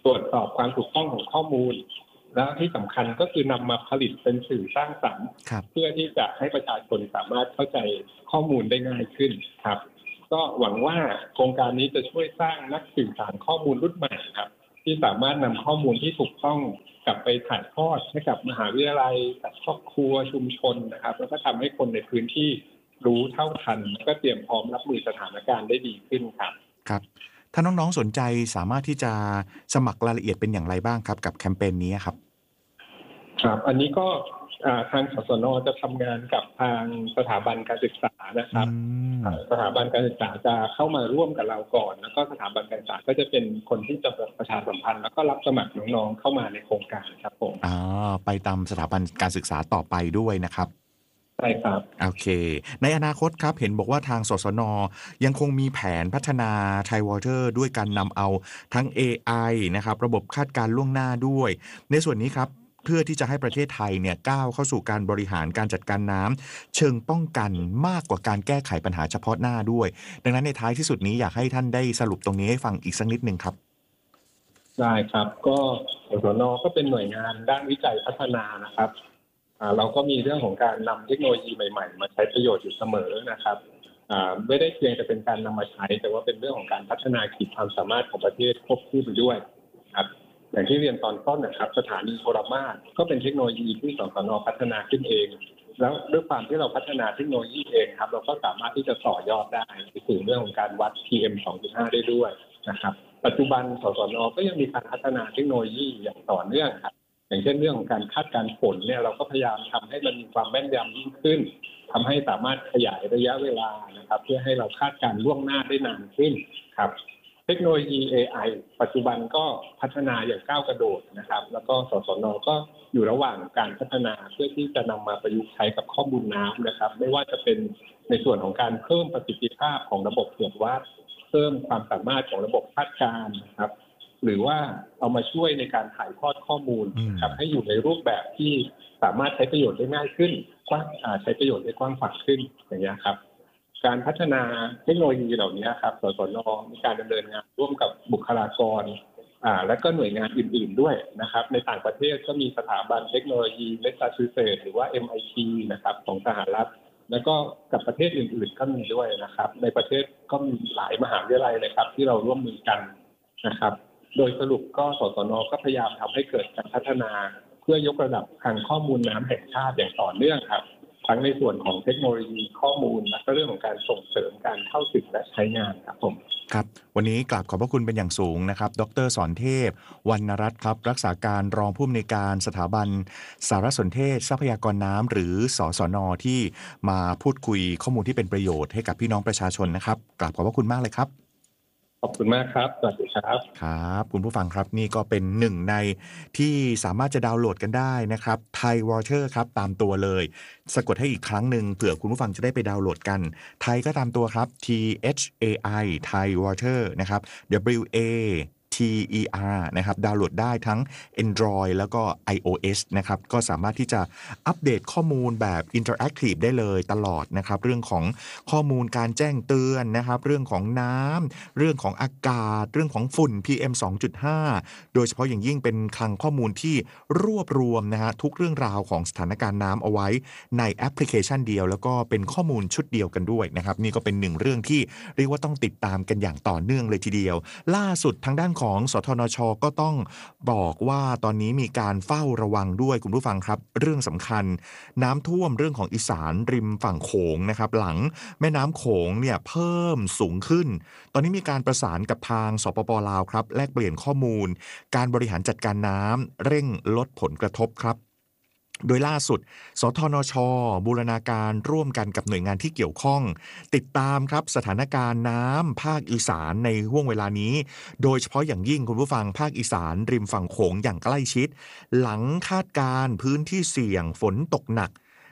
ตรวจสอบความถูกต้องของข้อมูล แล้วที่สำคัญก็คือนำมาผลิตเป็นสื่อสร้างสรรค์เพื่อที่จะให้ประชาชนสามารถเข้าใจข้อมูลได้ง่ายขึ้นครับก็หวังว่าโครงการนี้จะช่วยสร้างนักสื่อสารข้อมูลรุ่นใหม่ครับที่สามารถนำข้อมูลที่ถูกต้องกลับไปถ่ายทอดให้กับมหาวิทยาลัยกับครอบครัวชุมชนนะครับแล้วก็ทำให้คนในพื้นที่รู้เท่าทันแล้วก็เตรียมพร้อมรับมือสถานการณ์ได้ดีขึ้นครับครับถ้าน้องๆสนใจสามารถที่จะสมัครรายละเอียดเป็นอย่างไรบ้างครับกับแคมเปญนี้ครับครับอันนี้ก็ทางสสน.จะทำงานกับทางสถาบันการศึกษานะครับสถาบันการศึกษาจะเข้ามาร่วมกับเราก่อนแล้วก็สถาบันการศึกษาก็จะเป็นคนที่จะประชาสัมพันธ์แล้วก็รับสมัครน้องๆเข้ามาในโครงการครับผมอ๋อไปตามสถาบันการศึกษาต่อไปด้วยนะครับใช่ครับโอเคในอนาคตครับเห็นบอกว่าทางสสน.ยังคงมีแผนพัฒนา Thai Water ด้วยการนำเอาทั้ง เอ ไอ นะครับระบบคาดการณ์ล่วงหน้าด้วยในส่วนนี้ครับเพื่อที่จะให้ประเทศไทยเนี่ยก้าวเข้าสู่การบริหารการจัดการน้ำเชิงป้องกันมากกว่าการแก้ไขปัญหาเฉพาะหน้าด้วยดังนั้นในท้ายที่สุดนี้อยากให้ท่านได้สรุปตรงนี้ให้ฟังอีกสักนิดนึงครับได้ครับก็สสน.ก็เป็นหน่วยงานด้านวิจัยพัฒนานะครับเราก็มีเรื่องของการนำเทคโนโลยีใหม่ๆมาใช้ประโยชน์อยู่เสมอนะครับไม่ได้เพียงแต่เป็นการนำมาใช้แต่ว่าเป็นเรื่องของการพัฒนาขีดความสามารถของประเทศควบคู่ไปด้วยครับอย่างที่เรียนตอนต้นนะครับสถานีโทรมาศก็เป็นเทคโนโลยีที่สสน.พัฒนาขึ้นเองแล้วด้วยความที่เราพัฒนาเทคโนโลยีเองครับเราก็สามารถที่จะต่อยอดได้ไปสู่เรื่องของการวัด พี เอ็ม สองจุดห้า ได้ด้วยนะครับปัจจุบันสสน.ก็ยังมีการพัฒนาเทคโนโลยีอย่างต่อเนื่องครับอย่างเช่นเรื่องของการคาดการณ์ฝนเนี่ยเราก็พยายามทำให้มันมีความแม่นยำยิ่งขึ้นทำให้สามารถขยายระยะเวลานะครับเพื่อให้เราคาดการณ์ล่วงหน้าได้นานขึ้นครับเทคโนโลยี เอ ไอ ปัจจุบันก็พัฒนาอย่างก้าวกระโดดนะครับแล้วก็สสน.ก็อยู่ระหว่างการพัฒนาเพื่อที่จะนำมาประยุกต์ใช้กับข้อมูลน้ำนะครับไม่ว่าจะเป็นในส่วนของการเพิ่มประสิทธิภาพของระบบตรวจวัดเพิ่มความสามารถของระบบคาดการณ์นะครับหรือว่าเอามาช่วยในการถ่ายทอดข้อมูลครับให้อยู่ในรูปแบบที่สามารถใช้ประโยชน์ได้ง่ายขึ้นกว้างใช้ประโยชน์ได้กว้างขวางขึ้นอย่างนี้ครับการพัฒนาเทคโนโลยีเหล่านี้ครับสสน.มีการดำเนินงานร่วมกับบุคลากรอ่าและก็หน่วยงานอื่นๆด้วยนะครับในต่างประเทศก็มีสถาบันเทคโนโลยีแมสซาชูเซตส์หรือว่า เอ็ม ไอ ที นะครับของสหรัฐแล้วก็กับประเทศอื่นๆก็มีด้วยนะครับในประเทศก็มีหลายมหาวิทยาลัยเลยครับที่เราร่วมมือกันนะครับโดยสรุปก็สสน.ก็พยายามทำให้เกิดการพัฒนาเพื่อยกระดับทางข้อมูลน้ำแห่งชาติอย่างต่อเนื่องครับทั้งในส่วนของเทคโนโลยีข้อมูลและก็เรื่องของการส่งเสริมการเข้าถึงและใช้งานครับผมครับวันนี้กราบขอบพระคุณเป็นอย่างสูงนะครับดร.สอนเทพวรรณรัตน์ครับรักษาการรองผู้อำนวยการสถาบันสารสนเทศทรัพยากรน้ำหรือสสน.ที่มาพูดคุยข้อมูลที่เป็นประโยชน์ให้กับพี่น้องประชาชนนะครับกราบขอบพระคุณมากเลยครับขอบคุณมากครับสวัสดีครับครับคุณผู้ฟังครับนี่ก็เป็นหนึ่งในที่สามารถจะดาวน์โหลดกันได้นะครับ Thai Water ครับตามตัวเลยสะกดให้อีกครั้งหนึ่งเผื่อคุณผู้ฟังจะได้ไปดาวน์โหลดกันไทยก็ตามตัวครับ T H A I Thai Water นะครับ W Aที อี อาร์ นะครับดาวน์โหลดได้ทั้ง Android แล้วก็ iOS นะครับก็สามารถที่จะอัปเดตข้อมูลแบบ Interactive ได้เลยตลอดนะครับเรื่องของข้อมูลการแจ้งเตือนนะครับเรื่องของน้ำเรื่องของอากาศเรื่องของฝุ่น พี เอ็ม สองจุดห้า โดยเฉพาะอย่างยิ่งเป็นคลังข้อมูลที่รวบรวมนะฮะทุกเรื่องราวของสถานการณ์น้ำเอาไว้ในแอปพลิเคชันเดียวแล้วก็เป็นข้อมูลชุดเดียวกันด้วยนะครับนี่ก็เป็นหนึ่งเรื่องที่เรียกว่าต้องติดตามกันอย่างต่อเนื่องเลยทีเดียวล่าสุดทางด้านของสทนช.ก็ต้องบอกว่าตอนนี้มีการเฝ้าระวังด้วยคุณผู้ฟังครับเรื่องสำคัญน้ำท่วมเรื่องของอีสานริมฝั่งโขงนะครับหลังแม่น้ำโขงเนี่ยเพิ่มสูงขึ้นตอนนี้มีการประสานกับทางสปป.ลาวครับแลกเปลี่ยนข้อมูลการบริหารจัดการน้ำเร่งลดผลกระทบครับโดยล่าสุดสทนช.บูรณาการร่วมกันกับหน่วยงานที่เกี่ยวข้องติดตามครับสถานการณ์น้ำภาคอีสานในห่วงเวลานี้โดยเฉพาะอย่างยิ่งคุณผู้ฟังภาคอีสานริมฝั่งโขงอย่างใกล้ชิดหลังคาดการณ์พื้นที่เสี่ยงฝนตกหนัก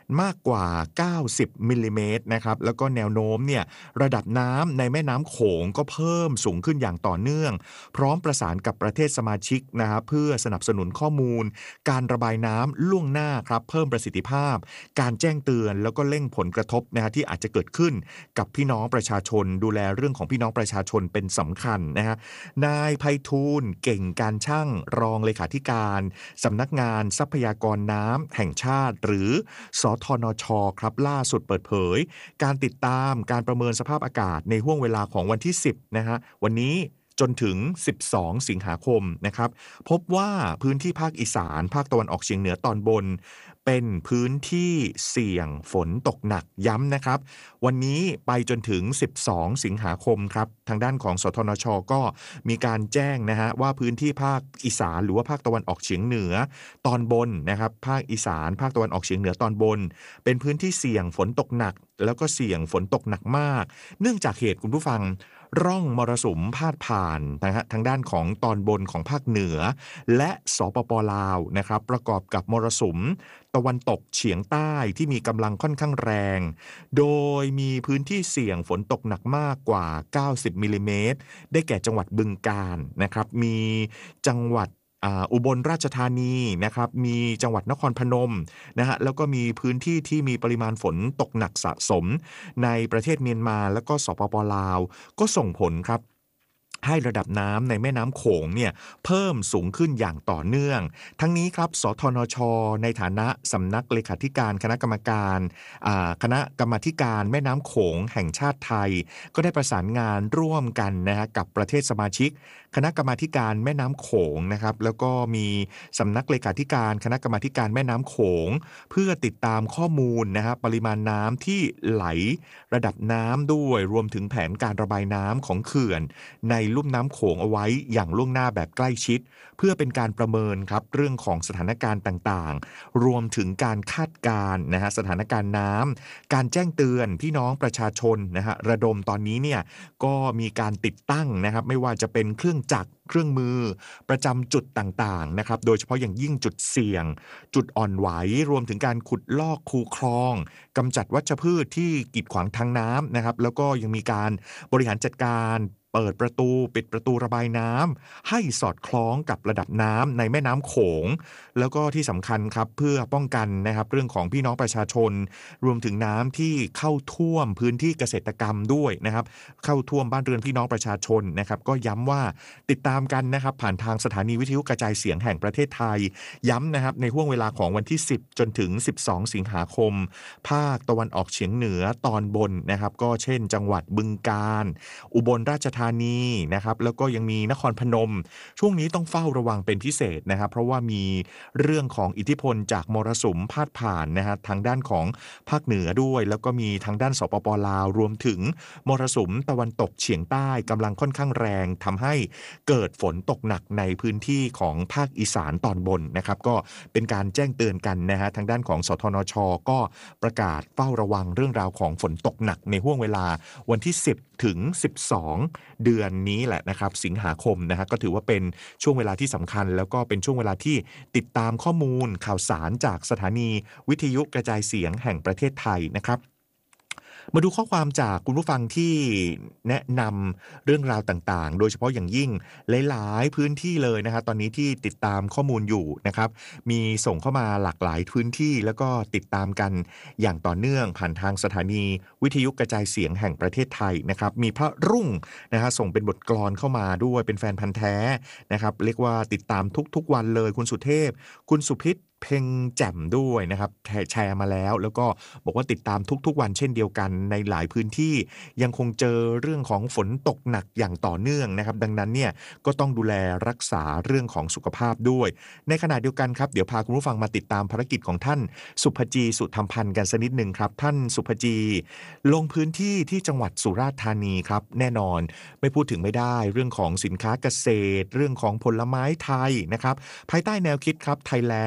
มากกว่าเก้าสิบมิลลิเมตรนะครับแล้วก็แนวโน้มเนี่ยระดับน้ำในแม่น้ำโขงก็เพิ่มสูงขึ้นอย่างต่อเนื่องพร้อมประสานกับประเทศสมาชิกนะครับเพื่อสนับสนุนข้อมูลการระบายน้ำล่วงหน้าครับเพิ่มประสิทธิภาพการแจ้งเตือนแล้วก็เร่งผลกระทบนะฮะที่อาจจะเกิดขึ้นกับพี่น้องประชาชนดูแลเรื่องของพี่น้องประชาชนเป็นสำคัญนะฮะนายไพฑูรย์เก่งการช่างรองเลขาธิการสำนักงานทรัพยากรน้ำแห่งชาติหรือสทนชครับล่าสุดเปิดเผยการติดตามการประเมินสภาพอากาศในห่วงเวลาของวันที่สิบนะฮะวันนี้จนถึงสิบสองสิงหาคมนะครับพบว่าพื้นที่ภาคอีสานภาคตะวันออกเฉียงเหนือตอนบนเป็นพื้นที่เสี่ยงฝนตกหนักย้ำนะครับวันนี้ไปจนถึงสิบสองสิงหาคมครับทางด้านของสทนชก็มีการแจ้งนะฮะว่าพื้นที่ภาคอีสานหรือว่าภาคตะวันออกเฉียงเหนือตอนบนนะครับภาคอีสานภาคตะวันออกเฉียงเหนือตอนบนเป็นพื้นที่เสี่ยงฝนตกหนักแล้วก็เสี่ยงฝนตกหนักมากเนื่องจากเหตุคุณผู้ฟังร่องมรสุมพาดผ่านนะฮะทางด้านของตอนบนของภาคเหนือและสปปลาวนะครับประกอบกับมรสุมตะวันตกเฉียงใต้ที่มีกำลังค่อนข้างแรงโดยมีพื้นที่เสี่ยงฝนตกหนักมากกว่าเก้าสิบมิลลิเมตรได้แก่จังหวัดบึงกาฬนะครับมีจังหวัดอุบลราชธานีนะครับมีจังหวัดนครพนมนะฮะแล้วก็มีพื้นที่ที่มีปริมาณฝนตกหนักสะสมในประเทศเมียนมาแล้วก็สปปลาวก็ส่งผลครับให้ระดับน้ำในแม่น้ำโขงเนี่ยเพิ่มสูงขึ้นอย่างต่อเนื่องทั้งนี้ครับสทนชในฐานะสำนักเลขาธิการคณะกรรมการคณะกรรมาธิการแม่น้ำโขงแห่งชาติไทยก็ได้ประสานงานร่วมกันนะฮะกับประเทศสมาชิกคณะกรรมาธิการแม่น้ำโขงนะครับแล้วก็มีสำนักเลขาธิการคณะกรรมาธิการแม่น้ำโขงเพื่อติดตามข้อมูลนะฮะปริมาณน้ำที่ไหลระดับน้ำด้วยรวมถึงแผนการระบายน้ำของเขื่อนในลุ่มน้ำโขงเอาไว้อย่างล่วงหน้าแบบใกล้ชิดเพื่อเป็นการประเมินครับเรื่องของสถานการณ์ต่างๆรวมถึงการคาดการณ์นะฮะสถานการณ์น้ำการแจ้งเตือนพี่น้องประชาชนนะฮะระดมตอนนี้เนี่ยก็มีการติดตั้งนะครับไม่ว่าจะเป็นเครื่องจักรเครื่องมือประจำจุดต่างๆนะครับโดยเฉพาะอย่างยิ่งจุดเสี่ยงจุดอ่อนไหวรวมถึงการขุดลอกคูคลองกำจัดวัชพืชที่กีดขวางทางน้ำนะครับแล้วก็ยังมีการบริหารจัดการเปิดประตูปิดประตูระบายน้ำให้สอดคล้องกับระดับน้ำในแม่น้ำโขงแล้วก็ที่สำคัญครับเพื่อป้องกันนะครับเรื่องของพี่น้องประชาชนรวมถึงน้ำที่เข้าท่วมพื้นที่เกษตรกรรมด้วยนะครับเข้าท่วมบ้านเรือนพี่น้องประชาชนนะครับก็ย้ำว่าติดตามกันนะครับผ่านทางสถานีวิทยุกระจายเสียงแห่งประเทศไทยย้ำนะครับในห่วงเวลาของวันที่สิบจนถึงสิบสองสิงหาคมภาคตะวันออกเฉียงเหนือตอนบนนะครับก็เช่นจังหวัดบึงกาฬอุบลราชธานีนะครับแล้วก็ยังมีนครพนมช่วงนี้ต้องเฝ้าระวังเป็นพิเศษนะครับเพราะว่ามีเรื่องของอิทธิพลจากมรสุมพาดผ่านนะฮะทางด้านของภาคเหนือด้วยแล้วก็มีทางด้านสปปลาวรวมถึงมรสุมตะวันตกเฉียงใต้กำลังค่อนข้างแรงทำให้เกิดฝนตกหนักในพื้นที่ของภาคอีสานตอนบนนะครับก็เป็นการแจ้งเตือนกันนะฮะทางด้านของสทนชก็ประกาศเฝ้าระวังเรื่องราวของฝนตกหนักในห่วงเวลาวันที่สิบถึงสิบสองเดือนนี้แหละนะครับสิงหาคมนะฮะก็ถือว่าเป็นช่วงเวลาที่สำคัญแล้วก็เป็นช่วงเวลาที่ติดตามข้อมูลข่าวสารจากสถานีวิทยุกระจายเสียงแห่งประเทศไทยนะครับมาดูข้อความจากคุณผู้ฟังที่แนะนำเรื่องราวต่างๆโดยเฉพาะอย่างยิ่งหลายๆพื้นที่เลยนะฮะตอนนี้ที่ติดตามข้อมูลอยู่นะครับมีส่งเข้ามาหลากหลายพื้นที่แล้วก็ติดตามกันอย่างต่อเนื่องผ่านทางสถานีวิทยุกระจายเสียงแห่งประเทศไทยนะครับมีพระรุ่งนะฮะส่งเป็นบทกลอนเข้ามาด้วยเป็นแฟนพันธุ์แท้นะครับเรียกว่าติดตามทุกๆวันเลยคุณสุเทพคุณสุพิษเพ่งแจ่มด้วยนะครับแชร์มาแล้วแล้วก็บอกว่าติดตามทุกๆวันเช่นเดียวกันในหลายพื้นที่ยังคงเจอเรื่องของฝนตกหนักอย่างต่อเนื่องนะครับดังนั้นเนี่ยก็ต้องดูแลรักษาเรื่องของสุขภาพด้วยในขณะเดียวกันครับเดี๋ยวพาคุณผู้ฟังมาติดตามภารกิจของท่านสุภจีสุธรรมพันธ์กันสักนิดนึงครับท่านสุภจีลงพื้นที่ที่จังหวัดสุราษฎร์ธานีครับแน่นอนไม่พูดถึงไม่ได้เรื่องของสินค้าเกษตรเรื่องของผลไม้ไทยนะครับภายใต้แนวคิดครับ Thailand the Land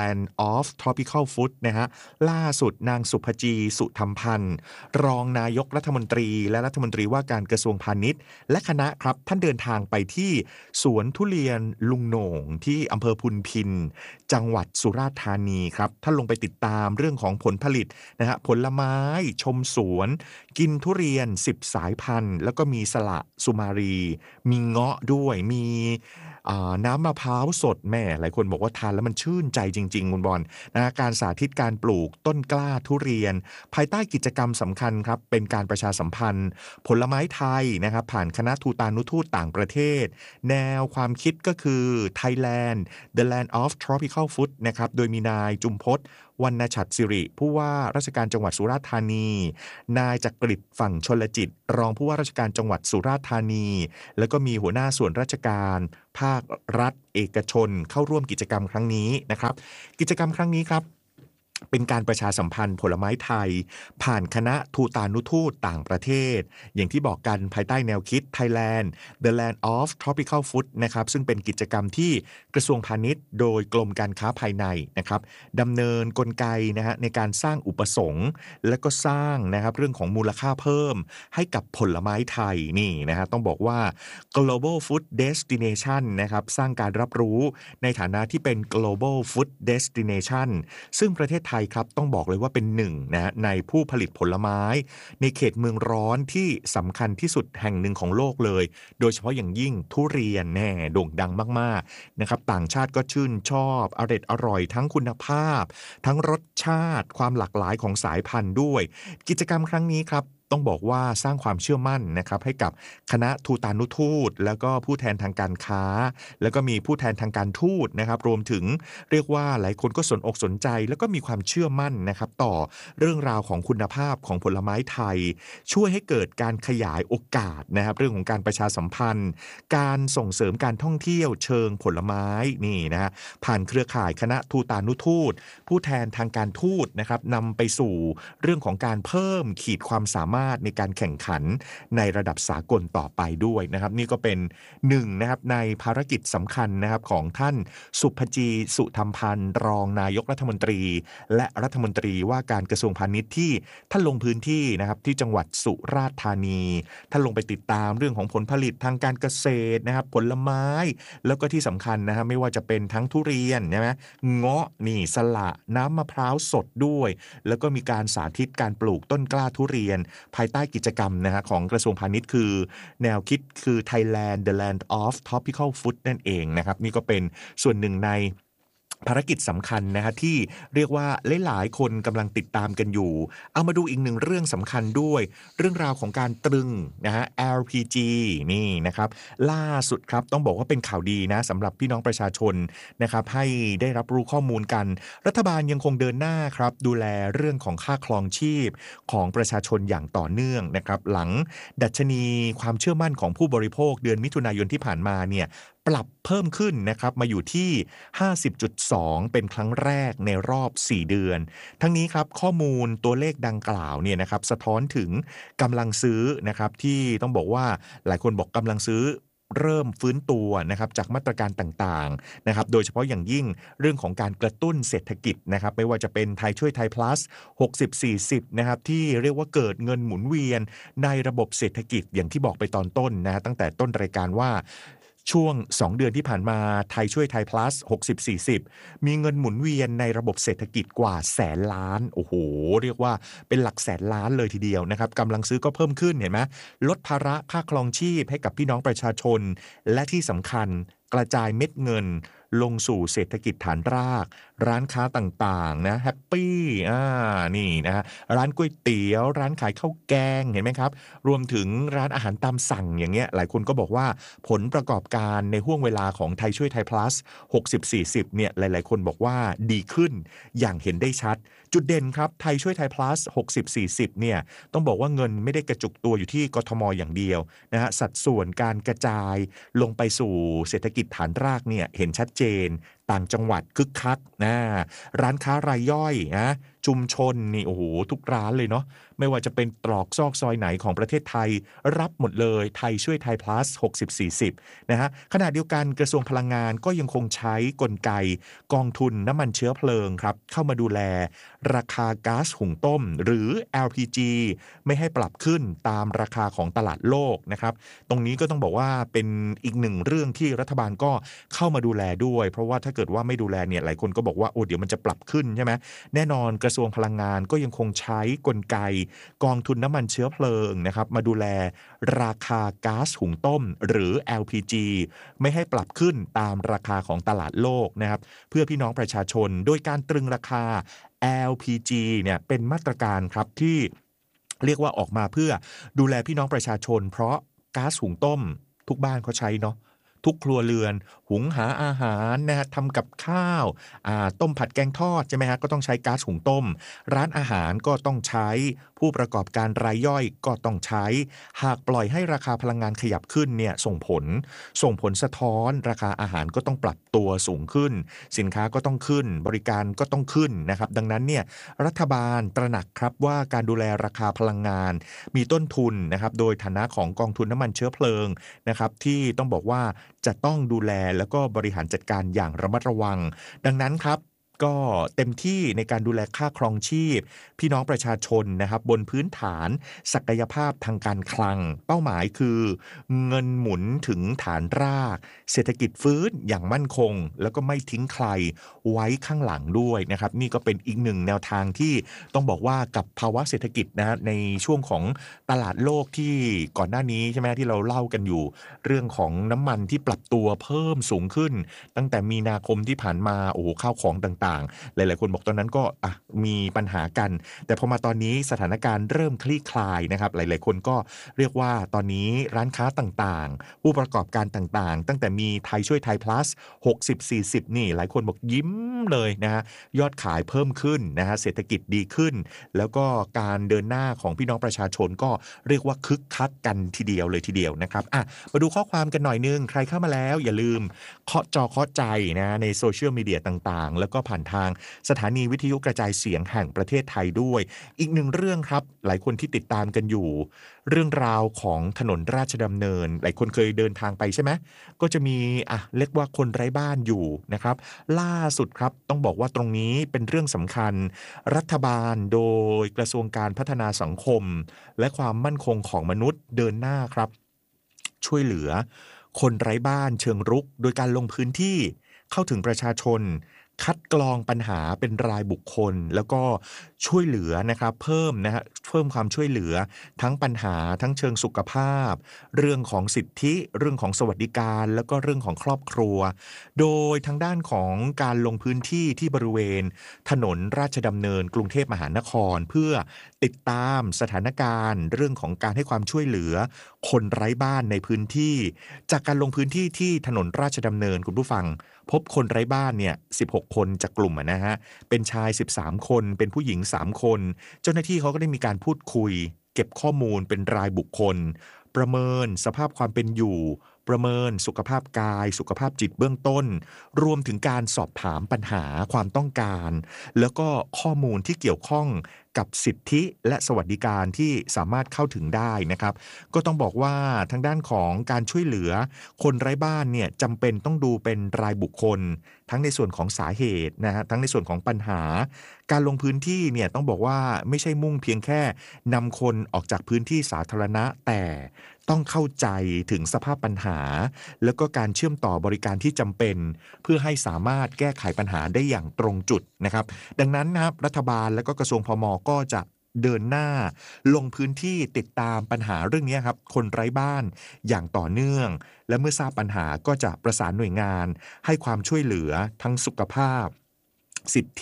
Land of Tropical Food นะฮะล่าสุดนางสุภจีสุธรรมพันธ์รองนายกรัฐมนตรีและรัฐมนตรีว่าการกระทรวงพาณิชย์และคณะครับท่านเดินทางไปที่สวนทุเรียนลุงโหน่งที่อำเภอพุนพินจังหวัดสุราษฎร์ธานีครับท่านลงไปติดตามเรื่องของผลผลิตนะฮะผลไม้ชมสวนกินทุเรียนสิบสายพันธุ์แล้วก็มีสละสุมารีมีเงาะด้วยมีน้ำมะพร้าวสดแม่หลายคนบอกว่าทานแล้วมันชื่นใจจริงๆคุณบอลนะการสาธิตการปลูกต้นกล้าทุเรียนภายใต้กิจกรรมสำคัญครับเป็นการประชาสัมพันธ์ผลไม้ไทยนะครับผ่านคณะทูตานุทูตต่างประเทศแนวความคิดก็คือ Thailand the Land of Tropical Food นะครับโดยมีนายจุมพศวรรณฉัตรสิริผู้ว่าราชการจังหวัดสุราษฎร์ธานีนายจักริดฝั่งชลจิตรองผู้ว่าราชการจังหวัดสุราษฎร์ธานีแล้วก็มีหัวหน้าส่วนราชการภาครัฐเอกชนเข้าร่วมกิจกรรมครั้งนี้นะครับกิจกรรมครั้งนี้ครับเป็นการประชาสัมพันธ์ผลไม้ไทยผ่านคณะทูตานุทูตต่างประเทศอย่างที่บอกกันภายใต้แนวคิด Thailand the Land of Tropical Food นะครับซึ่งเป็นกิจกรรมที่กระทรวงพาณิชย์โดยกรมการค้าภายในนะครับดำเนินกลไกนะฮะในการสร้างอุปสงค์และก็สร้างนะครับเรื่องของมูลค่าเพิ่มให้กับผลไม้ไทยนี่นะฮะต้องบอกว่า global food destination นะครับสร้างการรับรู้ในฐานะที่เป็น global food destination ซึ่งประเทศไทยครับต้องบอกเลยว่าเป็นหนึ่งนะในผู้ผลิตผลไม้ในเขตเมืองร้อนที่สำคัญที่สุดแห่งหนึ่งของโลกเลยโดยเฉพาะอย่างยิ่งทุเรียนแน่โด่งดังมากๆนะครับต่างชาติก็ชื่นชอบอร่อยอร่อยทั้งคุณภาพทั้งรสชาติความหลากหลายของสายพันธุ์ด้วยกิจกรรมครั้งนี้ครับต้องบอกว่าสร้างความเชื่อมั่นนะครับให้กับคณะทูตานุทูตแล้วก็ผู้แทนทางการค้าแล้วก็มีผู้แทนทางการทูตนะครับรวมถึงเรียกว่าหลายคนก็สนอกสนใจแล้วก็มีความเชื่อมั่นนะครับต่อเรื่องราวของคุณภาพของผลไม้ไทยช่วยให้เกิดการขยายโอกาสนะครับเรื่องของการประชาสัมพันธ์การส่งเสริมการท่องเที่ยวเชิงผลไม้นี่นะฮะผ่านเครือข่ายคณะทูตานุทูตผู้แทนทางการทูตนะครับนำไปสู่เรื่องของการเพิ่มขีดความสามารถในการแข่งขันในระดับสากลต่อไปด้วยนะครับนี่ก็เป็นหนึ่งนะครับในภารกิจสำคัญนะครับของท่านสุภจีสุธรรมพันธ์รองนายกรัฐมนตรีและรัฐมนตรีว่าการกระทรวงพาณิชย์ที่ท่านลงพื้นที่นะครับที่จังหวัดสุราษฎร์ธานีท่านลงไปติดตามเรื่องของผลผลิตทางการเกษตรนะครับผลไม้แล้วก็ที่สำคัญนะฮะไม่ว่าจะเป็นทั้งทุเรียนใช่ไหมเงาะนี่สละน้ำมะพร้าวสดด้วยแล้วก็มีการสาธิตการปลูกต้นกล้าทุเรียนภายใต้กิจกรรมนะฮะของกระทรวงพาณิชย์คือแนวคิดคือ Thailand the Land of Tropical Food นั่นเองนะครับนี่ก็เป็นส่วนหนึ่งในภารกิจสำคัญนะฮะที่เรียกว่าหลายๆคนกำลังติดตามกันอยู่เอามาดูอีกหนึ่งเรื่องสำคัญด้วยเรื่องราวของการตรึงนะฮะ แอล พี จี นี่นะครับล่าสุดครับต้องบอกว่าเป็นข่าวดีนะสำหรับพี่น้องประชาชนนะครับให้ได้รับรู้ข้อมูลกันรัฐบาลยังคงเดินหน้าครับดูแลเรื่องของค่าครองชีพของประชาชนอย่างต่อเนื่องนะครับหลังดัชนีความเชื่อมั่นของผู้บริโภคเดือนมิถุนายนที่ผ่านมาเนี่ยปรับเพิ่มขึ้นนะครับมาอยู่ที่ ห้าสิบจุดสอง เป็นครั้งแรกในรอบสี่เดือนทั้งนี้ครับข้อมูลตัวเลขดังกล่าวเนี่ยนะครับสะท้อนถึงกำลังซื้อนะครับที่ต้องบอกว่าหลายคนบอกกำลังซื้อเริ่มฟื้นตัวนะครับจากมาตรการต่างๆนะครับโดยเฉพาะอย่างยิ่งเรื่องของการกระตุ้นเศรษฐกิจนะครับไม่ว่าจะเป็นไทยช่วยไทย plus หกสิบ สี่สิบนะครับที่เรียกว่าเกิดเงินหมุนเวียนในระบบเศรษฐกิจอย่างที่บอกไปตอนต้นนะตั้งแต่ต้นรายการว่าช่วงสองเดือนที่ผ่านมาไทยช่วยไทย plus หกสิบ สี่สิบมีเงินหมุนเวียนในระบบเศรษฐกิจกว่าแสนล้านโอ้โหเรียกว่าเป็นหลักแสนล้านเลยทีเดียวนะครับกำลังซื้อก็เพิ่มขึ้นเห็นไหมลดภาระค่าครองชีพให้กับพี่น้องประชาชนและที่สำคัญกระจายเม็ดเงินลงสู่เศรษฐกิจฐานรากร้านค้าต่างๆนะแฮปปี้อ่านี่นะฮะร้านก๋วยเตี๋ยวร้านขายข้าวแกงเห็นไหมครับรวมถึงร้านอาหารตามสั่งอย่างเงี้ยหลายคนก็บอกว่าผลประกอบการในห่วงเวลาของไทยช่วยไทย plus หกสิบ สี่สิบเนี่ยหลายๆคนบอกว่าดีขึ้นอย่างเห็นได้ชัดจุดเด่นครับไทยช่วยไทย plus หกสิบ สี่สิบเนี่ยต้องบอกว่าเงินไม่ได้กระจุกตัวอยู่ที่กทมอย่างเดียวนะฮะสัดส่วนการกระจายลงไปสู่เศรษฐกิจฐานรากเนี่ยเห็นชัดเจนต่างจังหวัดคึกคักนะร้านค้ารายย่อยนะชุมชนนี่โอ้โหทุกร้านเลยเนาะไม่ว่าจะเป็นตรอกซอกซอยไหนของประเทศไทยรับหมดเลยไทยช่วยไทย plus หกสิบ สี่สิบนะฮะขณะเดียวกันกระทรวงพลังงานก็ยังคงใช้กลไกกองทุนน้ำมันเชื้อเพลิงครับเข้ามาดูแลราคาก๊าซหุงต้มหรือ แอล พี จี ไม่ให้ปรับขึ้นตามราคาของตลาดโลกนะครับตรงนี้ก็ต้องบอกว่าเป็นอีกหนึ่งเรื่องที่รัฐบาลก็เข้ามาดูแลด้วยเพราะว่าถ้าเกิดว่าไม่ดูแลเนี่ยหลายคนก็บอกว่าโอ้เดี๋ยวมันจะปรับขึ้นใช่ไหมแน่นอนกระทรวงพลังงานก็ยังคงใช้กลไกกองทุนน้ำมันเชื้อเพลิงนะครับมาดูแลราคาก๊าซหุงต้มหรือ แอล พี จี ไม่ให้ปรับขึ้นตามราคาของตลาดโลกนะครับเพื่อพี่น้องประชาชนโดยการตรึงราคา แอล พี จี เนี่ยเป็นมาตรการครับที่เรียกว่าออกมาเพื่อดูแลพี่น้องประชาชนเพราะก๊าซหุงต้มทุกบ้านเขาใช้เนาะทุกครัวเรือนหุงหาอาหารนะฮะทำกับข้าวอ่าต้มผัดแกงทอดใช่ไหมฮะก็ต้องใช้ก๊าซหุงต้มร้านอาหารก็ต้องใช้ผู้ประกอบการรายย่อยก็ต้องใช้หากปล่อยให้ราคาพลังงานขยับขึ้นเนี่ยส่งผลส่งผลสะท้อนราคาอาหารก็ต้องปรับตัวสูงขึ้นสินค้าก็ต้องขึ้นบริการก็ต้องขึ้นนะครับดังนั้นเนี่ยรัฐบาลตระหนักครับว่าการดูแลราคาพลังงานมีต้นทุนนะครับโดยฐานะของกองทุนน้ำมันเชื้อเพลิงนะครับที่ต้องบอกว่าจะต้องดูแลแล้วก็บริหารจัดการอย่างระมัดระวังดังนั้นครับก็เต็มที่ในการดูแลค่าครองชีพพี่น้องประชาชนนะครับบนพื้นฐานศักยภาพทางการคลังเป้าหมายคือเงินหมุนถึงฐานรากเศรษฐกิจฟื้นอย่างมั่นคงแล้วก็ไม่ทิ้งใครไว้ข้างหลังด้วยนะครับนี่ก็เป็นอีกหนึ่งแนวทางที่ต้องบอกว่ากับภาวะเศรษฐกิจนะในช่วงของตลาดโลกที่ก่อนหน้านี้ใช่ไหมที่เราเล่ากันอยู่เรื่องของน้ำมันที่ปรับตัวเพิ่มสูงขึ้นตั้งแต่มีนาคมที่ผ่านมาโอ้โหข้าวของต่างหลายๆคนบอกตอนนั้นก็อ่ะมีปัญหากันแต่พอมาตอนนี้สถานการณ์เริ่มคลี่คลายนะครับหลายๆคนก็เรียกว่าตอนนี้ร้านค้าต่างๆผู้ประกอบการต่างๆตั้งแต่มีไทยช่วยไทย plus หกสิบ สี่สิบนี่หลายคนบอกยิ้มเลยนะฮะยอดขายเพิ่มขึ้นนะฮะเศรษฐกิจดีขึ้นแล้วก็การเดินหน้าของพี่น้องประชาชนก็เรียกว่าคึกคักกันทีเดียวเลยทีเดียวนะครับอ่ะมาดูข้อความกันหน่อยนึงใครเข้ามาแล้วอย่าลืมเคาะจอเคาะใจนะในโซเชียลมีเดียต่างๆแล้วก็ผ่านทางสถานีวิทยุกระจายเสียงแห่งประเทศไทยด้วยอีกหนึ่งเรื่องครับหลายคนที่ติดตามกันอยู่เรื่องราวของถนนราชดำเนินหลายคนเคยเดินทางไปใช่ไหมก็จะมีอ่ะเรียกว่าคนไร้บ้านอยู่นะครับล่าสุดครับต้องบอกว่าตรงนี้เป็นเรื่องสำคัญรัฐบาลโดยกระทรวงการพัฒนาสังคมและความมั่นคงของมนุษย์เดินหน้าครับช่วยเหลือคนไร้บ้านเชิงรุกโดยการลงพื้นที่เข้าถึงประชาชนคัดกรองปัญหาเป็นรายบุคคลแล้วก็ช่วยเหลือนะครับเพิ่มนะฮะเพิ่มความช่วยเหลือทั้งปัญหาทั้งเชิงสุขภาพเรื่องของสิทธิเรื่องของสวัสดิการแล้วก็เรื่องของครอบครัวโดยทางด้านของการลงพื้นที่ที่บริเวณถนนราชดำเนินกรุงเทพมหานครเพื่อติดตามสถานการณ์เรื่องของการให้ความช่วยเหลือคนไร้บ้านในพื้นที่จากการลงพื้นที่ที่ถนนราชดำเนินคุณผู้ฟังพบคนไร้บ้านเนี่ยสิบหกคนจากกลุ่มนะฮะเป็นชายสิบสามคนเป็นผู้หญิงสามคนเจ้าหน้าที่เขาก็ได้มีการพูดคุยเก็บข้อมูลเป็นรายบุคคลประเมินสภาพความเป็นอยู่ประเมินสุขภาพกายสุขภาพจิตเบื้องต้นรวมถึงการสอบถามปัญหาความต้องการแล้วก็ข้อมูลที่เกี่ยวข้องกับสิทธิและสวัสดิการที่สามารถเข้าถึงได้นะครับก็ต้องบอกว่าทางด้านของการช่วยเหลือคนไร้บ้านเนี่ยจำเป็นต้องดูเป็นรายบุคคลทั้งในส่วนของสาเหตุนะฮะทั้งในส่วนของปัญหาการลงพื้นที่เนี่ยต้องบอกว่าไม่ใช่มุ่งเพียงแค่นำคนออกจากพื้นที่สาธารณะแต่ต้องเข้าใจถึงสภาพปัญหาแล้วก็การเชื่อมต่อบริการที่จำเป็นเพื่อให้สามารถแก้ไขปัญหาได้อย่างตรงจุดนะครับดังนั้นนะครับรัฐบาลและก็กระทรวงพม.ก็จะเดินหน้าลงพื้นที่ติดตามปัญหาเรื่องนี้ครับคนไร้บ้านอย่างต่อเนื่องและเมื่อทราบปัญหาก็จะประสานหน่วยงานให้ความช่วยเหลือทั้งสุขภาพสิทธิ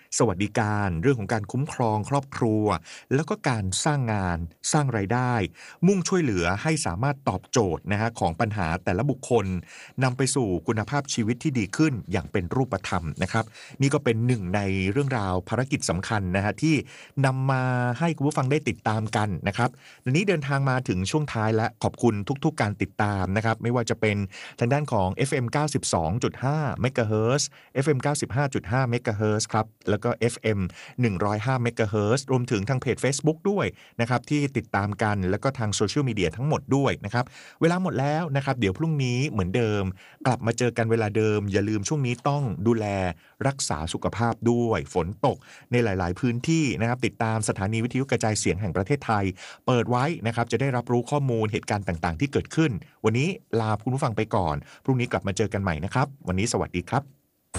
สวัสดิการเรื่องของการคุ้มครองครอบครัวแล้วก็การสร้างงานสร้างรายได้มุ่งช่วยเหลือให้สามารถตอบโจทย์นะฮะของปัญหาแต่ละบุคคลนำไปสู่คุณภาพชีวิตที่ดีขึ้นอย่างเป็นรูปธรรมนะครับนี่ก็เป็นหนึ่งในเรื่องราวภารกิจสำคัญนะฮะที่นำมาให้คุณผู้ฟังได้ติดตามกันนะครับวันนี้เดินทางมาถึงช่วงท้ายและขอบคุณทุกๆการติดตามนะครับไม่ว่าจะเป็นทางด้านของ เอฟ เอ็ม เก้าสิบสองจุดห้า เมกะเฮิรตซ์ เอฟ เอ็ม เก้าสิบห้าจุดห้า เมกะเฮิรตซ์ครับแล้วก็ เอฟ เอ็ม หนึ่งร้อยห้า เมกะเฮิรตซ์รวมถึงทางเพจ Facebook ด้วยนะครับที่ติดตามกันแล้วก็ทางโซเชียลมีเดียทั้งหมดด้วยนะครับเวลาหมดแล้วนะครับเดี๋ยวพรุ่งนี้เหมือนเดิมกลับมาเจอกันเวลาเดิมอย่าลืมช่วงนี้ต้องดูแลรักษาสุขภาพด้วยฝนตกในหลายๆพื้นที่นะครับติดตามสถานีวิทยุกระจายเสียงแห่งประเทศไทยเปิดไว้นะครับจะได้รับรู้ข้อมูลเหตุการณ์ต่างๆที่เกิดขึ้นวันนี้ลาคุณผู้ฟังไปก่อนพรุ่งนี้กลับมาเจอกันใหม่นะครับวันนี้สวัสดีครับ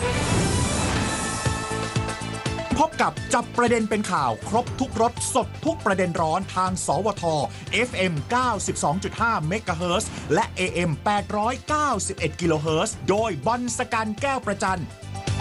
พบกับจับประเด็นเป็นข่าวครบทุกรสสดทุกประเด็นร้อนทางสวท เอฟ เอ็ม เก้าสิบสองจุดห้า เมกะเฮิรตซ์และ เอ เอ็ม แปดร้อยเก้าสิบเอ็ด กิโลเฮิรตซ์โดยบอลสกันแก้วประจัน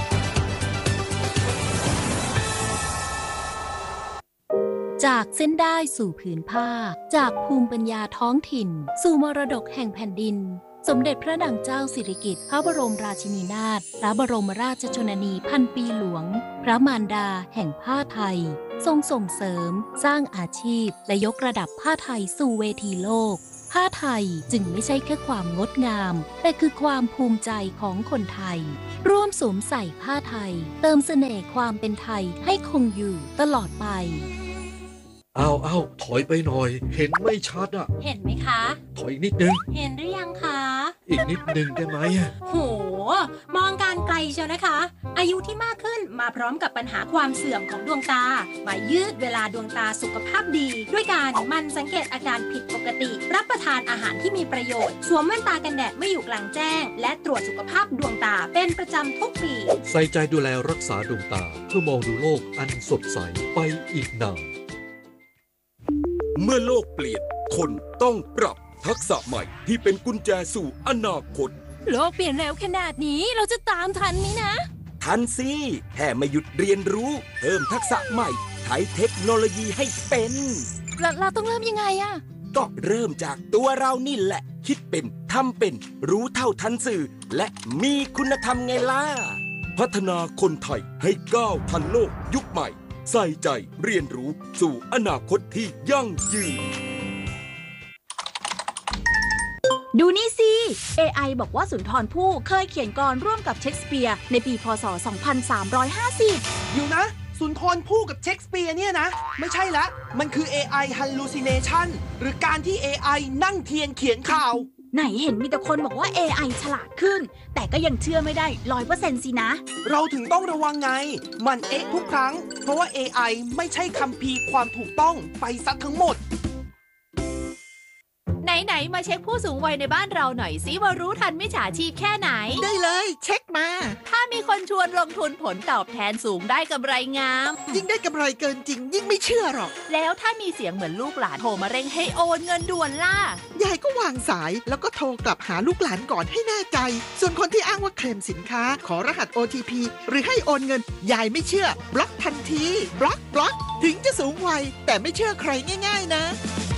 จากเส้นได้สู่ผืนผ้าจากภูมิปัญญาท้องถิ่นสู่มรดกแห่งแผ่นดินสมเด็จพระนางเจ้าสิริกิติ์พระบรมราชินีนาถพระบรมราชชนนีพันปีหลวงพระมารดาแห่งผ้าไทยทรงส่งเสริมสร้างอาชีพและยกระดับผ้าไทยสู่เวทีโลกผ้าไทยจึงไม่ใช่แค่ความงดงามแต่คือความภูมิใจของคนไทยร่วมสวมใส่ผ้าไทยเติมเสน่ห์ความเป็นไทยให้คงอยู่ตลอดไปเอาเอาถอยไปหน่อยเห็นไม่ชัดอ่ะเห็นไหมคะถอยอีกนิดนึงเห็นหรือยังคะอีกนิดนึงได้ไหมโหมองการไกลเชียวนะคะอายุที่มากขึ้นมาพร้อมกับปัญหาความเสื่อมของดวงตามายืดเวลาดวงตาสุขภาพดีด้วยการหมั่นสังเกตอาการผิดปกติรับประทานอาหารที่มีประโยชน์สวมแว่นตากันแดดเมื่ออยู่กลางแจ้งและตรวจสุขภาพดวงตาเป็นประจำทุกปีใส่ใจดูแลรักษาดวงตาเพื่อมองดูโลกอันสดใสไปอีกนานเมื่อโลกเปลี่ยนคนต้องปรับทักษะใหม่ที่เป็นกุญแจสู่อนาคตโลกเปลี่ยนเร็วขนาดนี้เราจะตามทันไหมนะทันสิแค่ไม่หยุดเรียนรู้เพิ่มทักษะใหม่ใช้เทคโนโลยีให้เป็นเราเราต้องเริ่มยังไงอะก็เริ่มจากตัวเรานี่แหละคิดเป็นทำเป็นรู้เท่าทันสื่อและมีคุณธรรมไงล่ะพัฒนาคนไทยให้ก้าวทันโลกยุคใหม่ใส่ใจเรียนรู้สู่อนาคตที่ยั่งยืนดูนี่สิ เอ ไอ บอกว่าสุนทรภู่เคยเขียนกลร่วมกับเชคสเปียร์ในปีพ.ศ. สองพันสามร้อยห้าสิบอยู่นะสุนทรภู่กับเชคสเปียร์เนี่ยนะไม่ใช่ละมันคือ เอ ไอ hallucination หรือการที่ เอ ไอ นั่งเทียนเขียนข่าวไหนเห็นมีแต่คนบอกว่า เอ ไอ ฉลาดขึ้นแต่ก็ยังเชื่อไม่ได้ ร้อยเปอร์เซ็นต์ สินะเราถึงต้องระวังไงมันเอ๊ะทุกครั้งเพราะว่า เอ ไอ ไม่ใช่คัมภีร์ความถูกต้องไปซะทั้งหมดไหนๆมาเช็คผู้สูงวัยในบ้านเราหน่อยสิว่ารู้ทันมิจฉาชีพแค่ไหนได้เลยเช็คมาถ้ามีคนชวนลงทุนผลตอบแทนสูงได้กำไรงามยิ่งได้กำไรเกินจริงยิ่งไม่เชื่อหรอกแล้วถ้ามีเสียงเหมือนลูกหลานโทรมาเร่งให้โอนเงินด่วนล่ะยายก็วางสายแล้วก็โทรกลับหาลูกหลานก่อนให้แน่ใจส่วนคนที่อ้างว่าเคลมสินค้าขอรหัส โอ ที พี หรือให้โอนเงินยายไม่เชื่อบล็อกทันทีบล็อกบล็อกถึงจะสูงวัยแต่ไม่เชื่อใครง่ายๆนะ